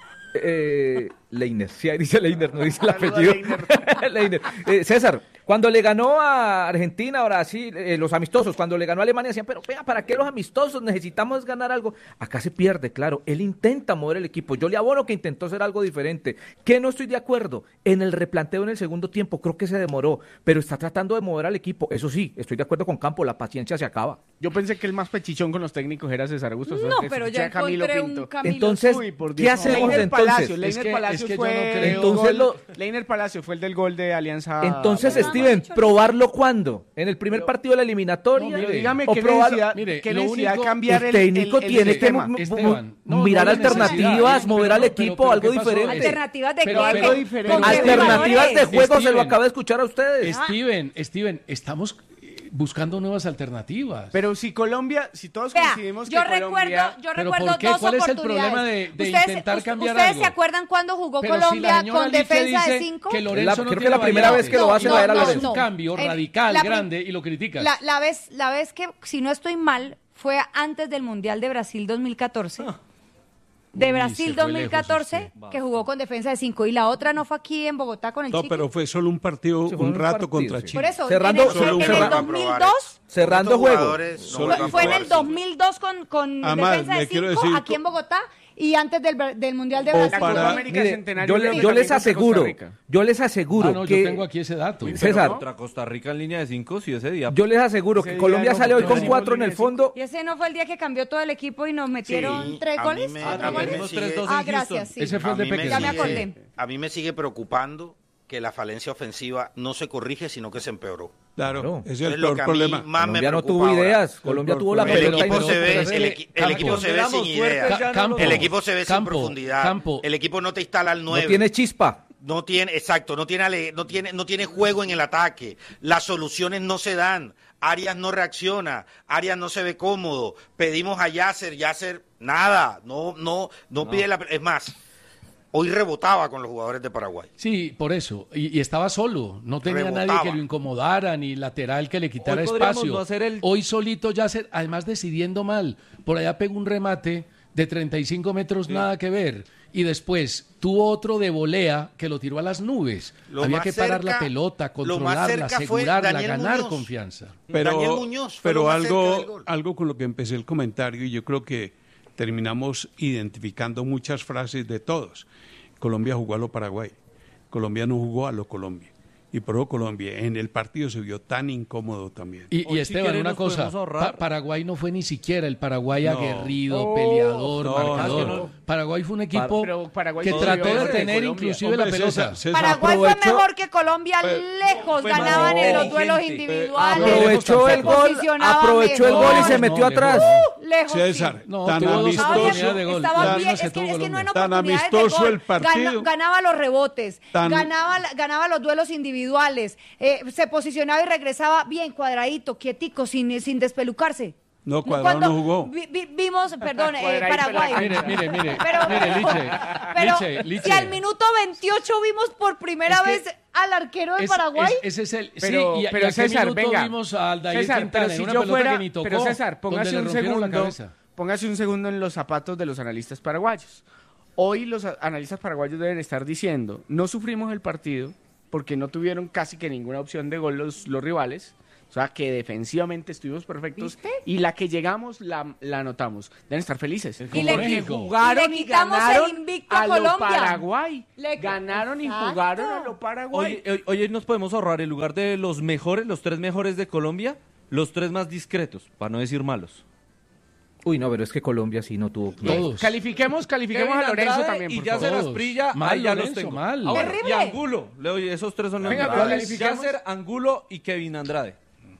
Eh, Leiner, sí, ahí dice Leiner, no dice el Saluda, apellido. Leiner. Leiner. Eh, César, cuando le ganó a Argentina, Brasil, eh, los amistosos, cuando le ganó a Alemania, decían, pero venga, ¿para qué los amistosos? Necesitamos ganar algo. Acá se pierde, claro. Él intenta mover el equipo. Yo le abono que intentó hacer algo diferente. ¿Qué no estoy de acuerdo? En el replanteo en el segundo tiempo, creo que se demoró, pero está tratando de mover al equipo. Eso sí, estoy de acuerdo con Campo, la paciencia se acaba. Yo pensé que el más pechichón con los técnicos era César Augusto. No, Entonces, pero escuché ya a Camilo encontré Pinto. un Camilo. Entonces, Uy, por ¿qué Dios. hacemos Leiner entonces? Palacios, Es Leiner que- Palacios es que yo fue no creo- el Entonces gol- lo- Leiner Palacios fue el del gol de Alianza. Entonces, no, no, Steven, no, no, ¿probarlo cuándo? ¿En el primer partido de la eliminatoria? No, Pero mire, dígame ¿O qué probarlo? necesidad, Mire, qué lo necesidad único- cambiar el el, técnico el- el tiene que sistema. mu- mu- Esteban, no, mirar no hay necesidad, alternativas, ¿eh? mover Pero al no, equipo, pero- algo pero ¿qué pasó? diferente. ¿Alternativas de Pero qué? algo ¿Qué- diferente. con qué Alternativas de jugadores? juego, se lo Steven. acaba de escuchar a ustedes. Steven, Steven, estamos eh, buscando nuevas alternativas. Pero si Colombia, si todos Vea, coincidimos yo que recuerdo, Colombia... yo ¿Pero recuerdo por qué? dos ¿Cuál es el oportunidades. problema de- de Ustedes- intentar us- cambiar ¿Ustedes algo? se acuerdan cuando jugó Pero si Colombia la señora con Lice defensa de dice cinco? que Lorenzo La- no creo que tiene la primera variantes. vez que lo hace No, va a ir a no, Lorenzo. es un cambio En- radical, la prim- grande, y lo criticas. La, la vez, la vez que, si no estoy mal, fue antes del Mundial de Brasil dos mil catorce. De Uy, Brasil se fue dos mil catorce, lejos usted. que jugó con defensa de cinco. Y la otra no fue aquí en Bogotá con el No, Chiqui. pero fue solo un partido, Sí, fue un un rato partido, contra sí. Chile. Por eso, Cerrando- en el, solo un en el cerrado. dos mil dos, Cerrando Estos juego. jugadores no Solo- vuelvan a fue en probar, el sí. dos mil dos con, con Además, defensa de le quiero cinco decir- aquí en Bogotá y antes del, del Mundial de O Brasil. para- Copa América Mire, Centenario yo, le- creo que yo les también contra aseguro, Costa Rica. yo les aseguro Ah, no, que yo tengo aquí ese dato. César, Contra Costa Rica en línea de cinco, sí, ese día. yo les aseguro Ese que día Colombia no- sale hoy no con hicimos cuatro en el línea de cinco. fondo. Y ese no fue el día que cambió todo el equipo y nos metieron Sí, tres a mí goles. me- ¿Cuatro a mí me goles? sigue- tres dos Ah, en gracias, Houston. sí. Ese fue el A de mí me Pequeño. Ya me sigue- acordé. A mí me sigue preocupando que la falencia ofensiva no se corrige, sino que se empeoró. Claro, Claro. ese es Es el lo peor que a mí problema. más me Colombia no preocupa tuvo ahora. ideas, Colombia tuvo la El El pelota y equipo no- se ve, pero el, ese- equi- el Campo. equipo se ve Éramos sin fuertes, idea. ya no Campo. lo- El equipo se ve sin Campo, profundidad. Campo. El equipo no te instala al nueve. No tiene chispa. No tiene, exacto, no tiene, ale- no tiene, no tiene juego en el ataque. Las soluciones no se dan. Arias no reacciona. Arias no se ve cómodo. Pedimos a Yasser, Yasser, nada. No, no, no, pide la. Es más, hoy rebotaba con los jugadores de Paraguay. Sí, por eso. Y, y estaba solo. No tenía Rebotaba. nadie que lo incomodara, ni lateral que le quitara Hoy podríamos espacio. no hacer el- Hoy solito ya, se- además decidiendo mal. Por allá pegó un remate de treinta y cinco metros, nada que ver. Y después tuvo otro de volea que lo tiró a las nubes. Lo Había más que parar la cerca- pelota, lo más controlarla, cerca fue asegurarla, Daniel ganar Muñoz. confianza. Pero, Daniel Muñoz fue lo pero más cerca del algo, gol. algo con lo que empecé el comentario, y yo creo que terminamos identificando muchas frases de todos. Colombia jugó a lo Paraguay, Colombia no jugó a lo Colombia. Y por eso Colombia en el partido se vio tan incómodo también. Y, y Hoy, si Esteban, quiere, una nos cosa, podemos ahorrar. Pa- Paraguay no fue ni siquiera el Paraguay No. aguerrido, Oh, peleador, no, marcador. no, no. Paraguay fue un equipo Pero Paraguay que no trató debió de haber de tener Colombia. inclusive Hombre, la pelota. César, César, Paraguay fue aprovechó- mejor que Colombia Fue- lejos, fue más ganaban en los inteligente. duelos individuales. Aprovechó el gol, Posicionaba aprovechó el mejor. gol y se metió No, atrás. lejos Uh, lejos. César, No, tan tuvo dos amistoso, oportunidades de gol. Estaba Las bien, mismas que es que, tuvo es que no en Colombia. Tan oportunidades amistoso de gol. el partido. Gana- ganaba los rebotes, Tan- ganaba, la- ganaba los duelos individuales, eh, se posicionaba y regresaba bien cuadradito, quietico, sin, sin despelucarse. No, Cuadrado Cuando no jugó. vi- vi- vimos, perdón, eh, Cuadradito en la Paraguay. cancha. Mire, mire, mire, Pero, mire, Liche, pero Liche, Liche. si al minuto veintiocho vimos por primera Es que vez al arquero de Es- Paraguay. es- ese es el. Pero, sí, y, pero y a qué César, minuto venga. vimos a Aldair César, Quintana pero si en una yo pelota fuera, que ni tocó, pero César, donde póngase le un rompieron la segundo, cabeza. póngase un segundo en los zapatos de los analistas paraguayos. Hoy los a- analistas paraguayos deben estar diciendo, no sufrimos el partido porque no tuvieron casi que ninguna opción de gol los, los rivales. O sea, que defensivamente estuvimos perfectos y la que llegamos la, la anotamos. Deben estar felices. Y le- Porque México. jugaron Y le y quitamos el ganaron invicto a a lo Colombia. Paraguay. Le- Ganaron y Exacto. jugaron a lo Paraguay. Oye, hoy, hoy nos podemos ahorrar en lugar de los mejores, los tres mejores de Colombia, los tres más discretos, para no decir malos. Uy, no, pero es que Colombia sí no tuvo. Todos. Califiquemos, califiquemos Kevin a Lorenzo Andrade también, y por Yasser favor. Todos. Asprilla, Mal, ahí ya los Lorenzo, tengo. mal. Ah, bueno, Terrible. y Angulo, le doy, esos tres son los Venga, mejores. califiquemos. Yasser, Angulo y Kevin Andrade.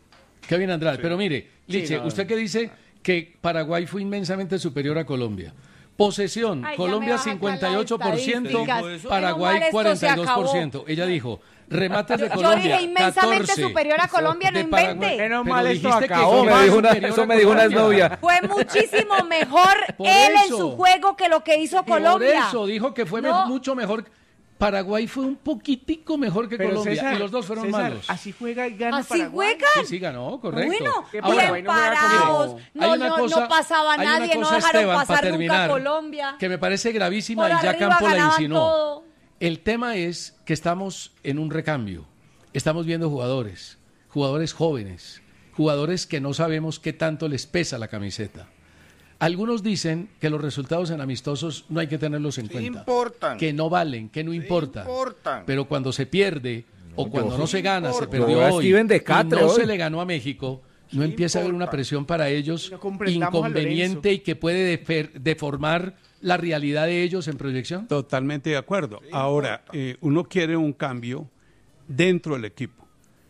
Kevin Andrade. Pero mire, Liche, no. usted que dice que Paraguay fue inmensamente superior a Colombia. Posesión, Ay, ya me Colombia baja cincuenta y ocho por ciento, las estadísticas. Paraguay Menos mal esto se cuarenta y dos por ciento. acabó. Ella dijo, remates de Yo Colombia, dije inmensamente catorce. superior a Colombia, no De Paraguay. invente. Menos Pero mal esto dijiste que acabó. fue Eso me más dijo una- superior eso a me dijo una Colombia. exnovia. Fue muchísimo mejor Por él en eso. su juego que lo que hizo Por Colombia. eso dijo que fue me- No. mucho mejor. Paraguay fue un poquitico mejor que Pero Colombia César, y los dos fueron César, malos. Así juega y gana ¿Así Paraguay. juegan? Sí, sí, ganó, correcto. Bueno, Que Ahora, Paraguay bien no juega como- parados. hay No, una no, cosa- no pasaba hay una nadie, no cosa, dejaron Esteban, pasar para nunca terminar, a Colombia. que me parece gravísima Por y ya arriba Campo la ganaban insinuó. todo. El tema es que estamos en un recambio. Estamos viendo jugadores, jugadores jóvenes, jugadores que no sabemos qué tanto les pesa la camiseta. Algunos dicen que los resultados en amistosos no hay que tenerlos en Sí cuenta. importan. Que no valen, que no importan. importan. Pero cuando se pierde o cuando no se gana, se importa. perdió Yo a hoy Steven de y Catre no hoy. se le ganó a México, no empieza a haber una presión para ellos No comprendamos a inconveniente Lorenzo. y que puede defer- deformar la realidad de ellos en proyección. Totalmente de acuerdo. Ahora, eh, uno quiere un cambio dentro del equipo,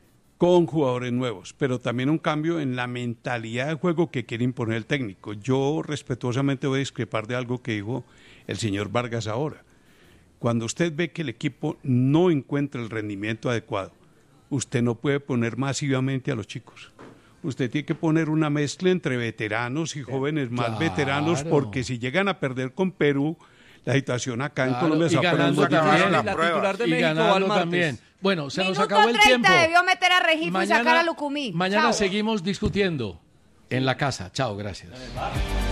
con jugadores nuevos, pero también un cambio en la mentalidad de juego que quiere imponer el técnico. Yo respetuosamente voy a discrepar de algo que dijo el señor Vargas ahora. Cuando usted ve que el equipo no encuentra el rendimiento adecuado, usted no puede poner masivamente a los chicos. Usted tiene que poner una mezcla entre veteranos y jóvenes más Claro. veteranos, porque si llegan a perder con Perú, la situación acá en Claro, Colombia y se va a poner ganando muy también. difícil. La titular de Y México va al ganando martes. también. Bueno, se nos Minuto acabó el tiempo. treinta debió meter a Regifo y sacar a Lucumí. Mañana Chao. seguimos discutiendo en la casa. Chao, gracias.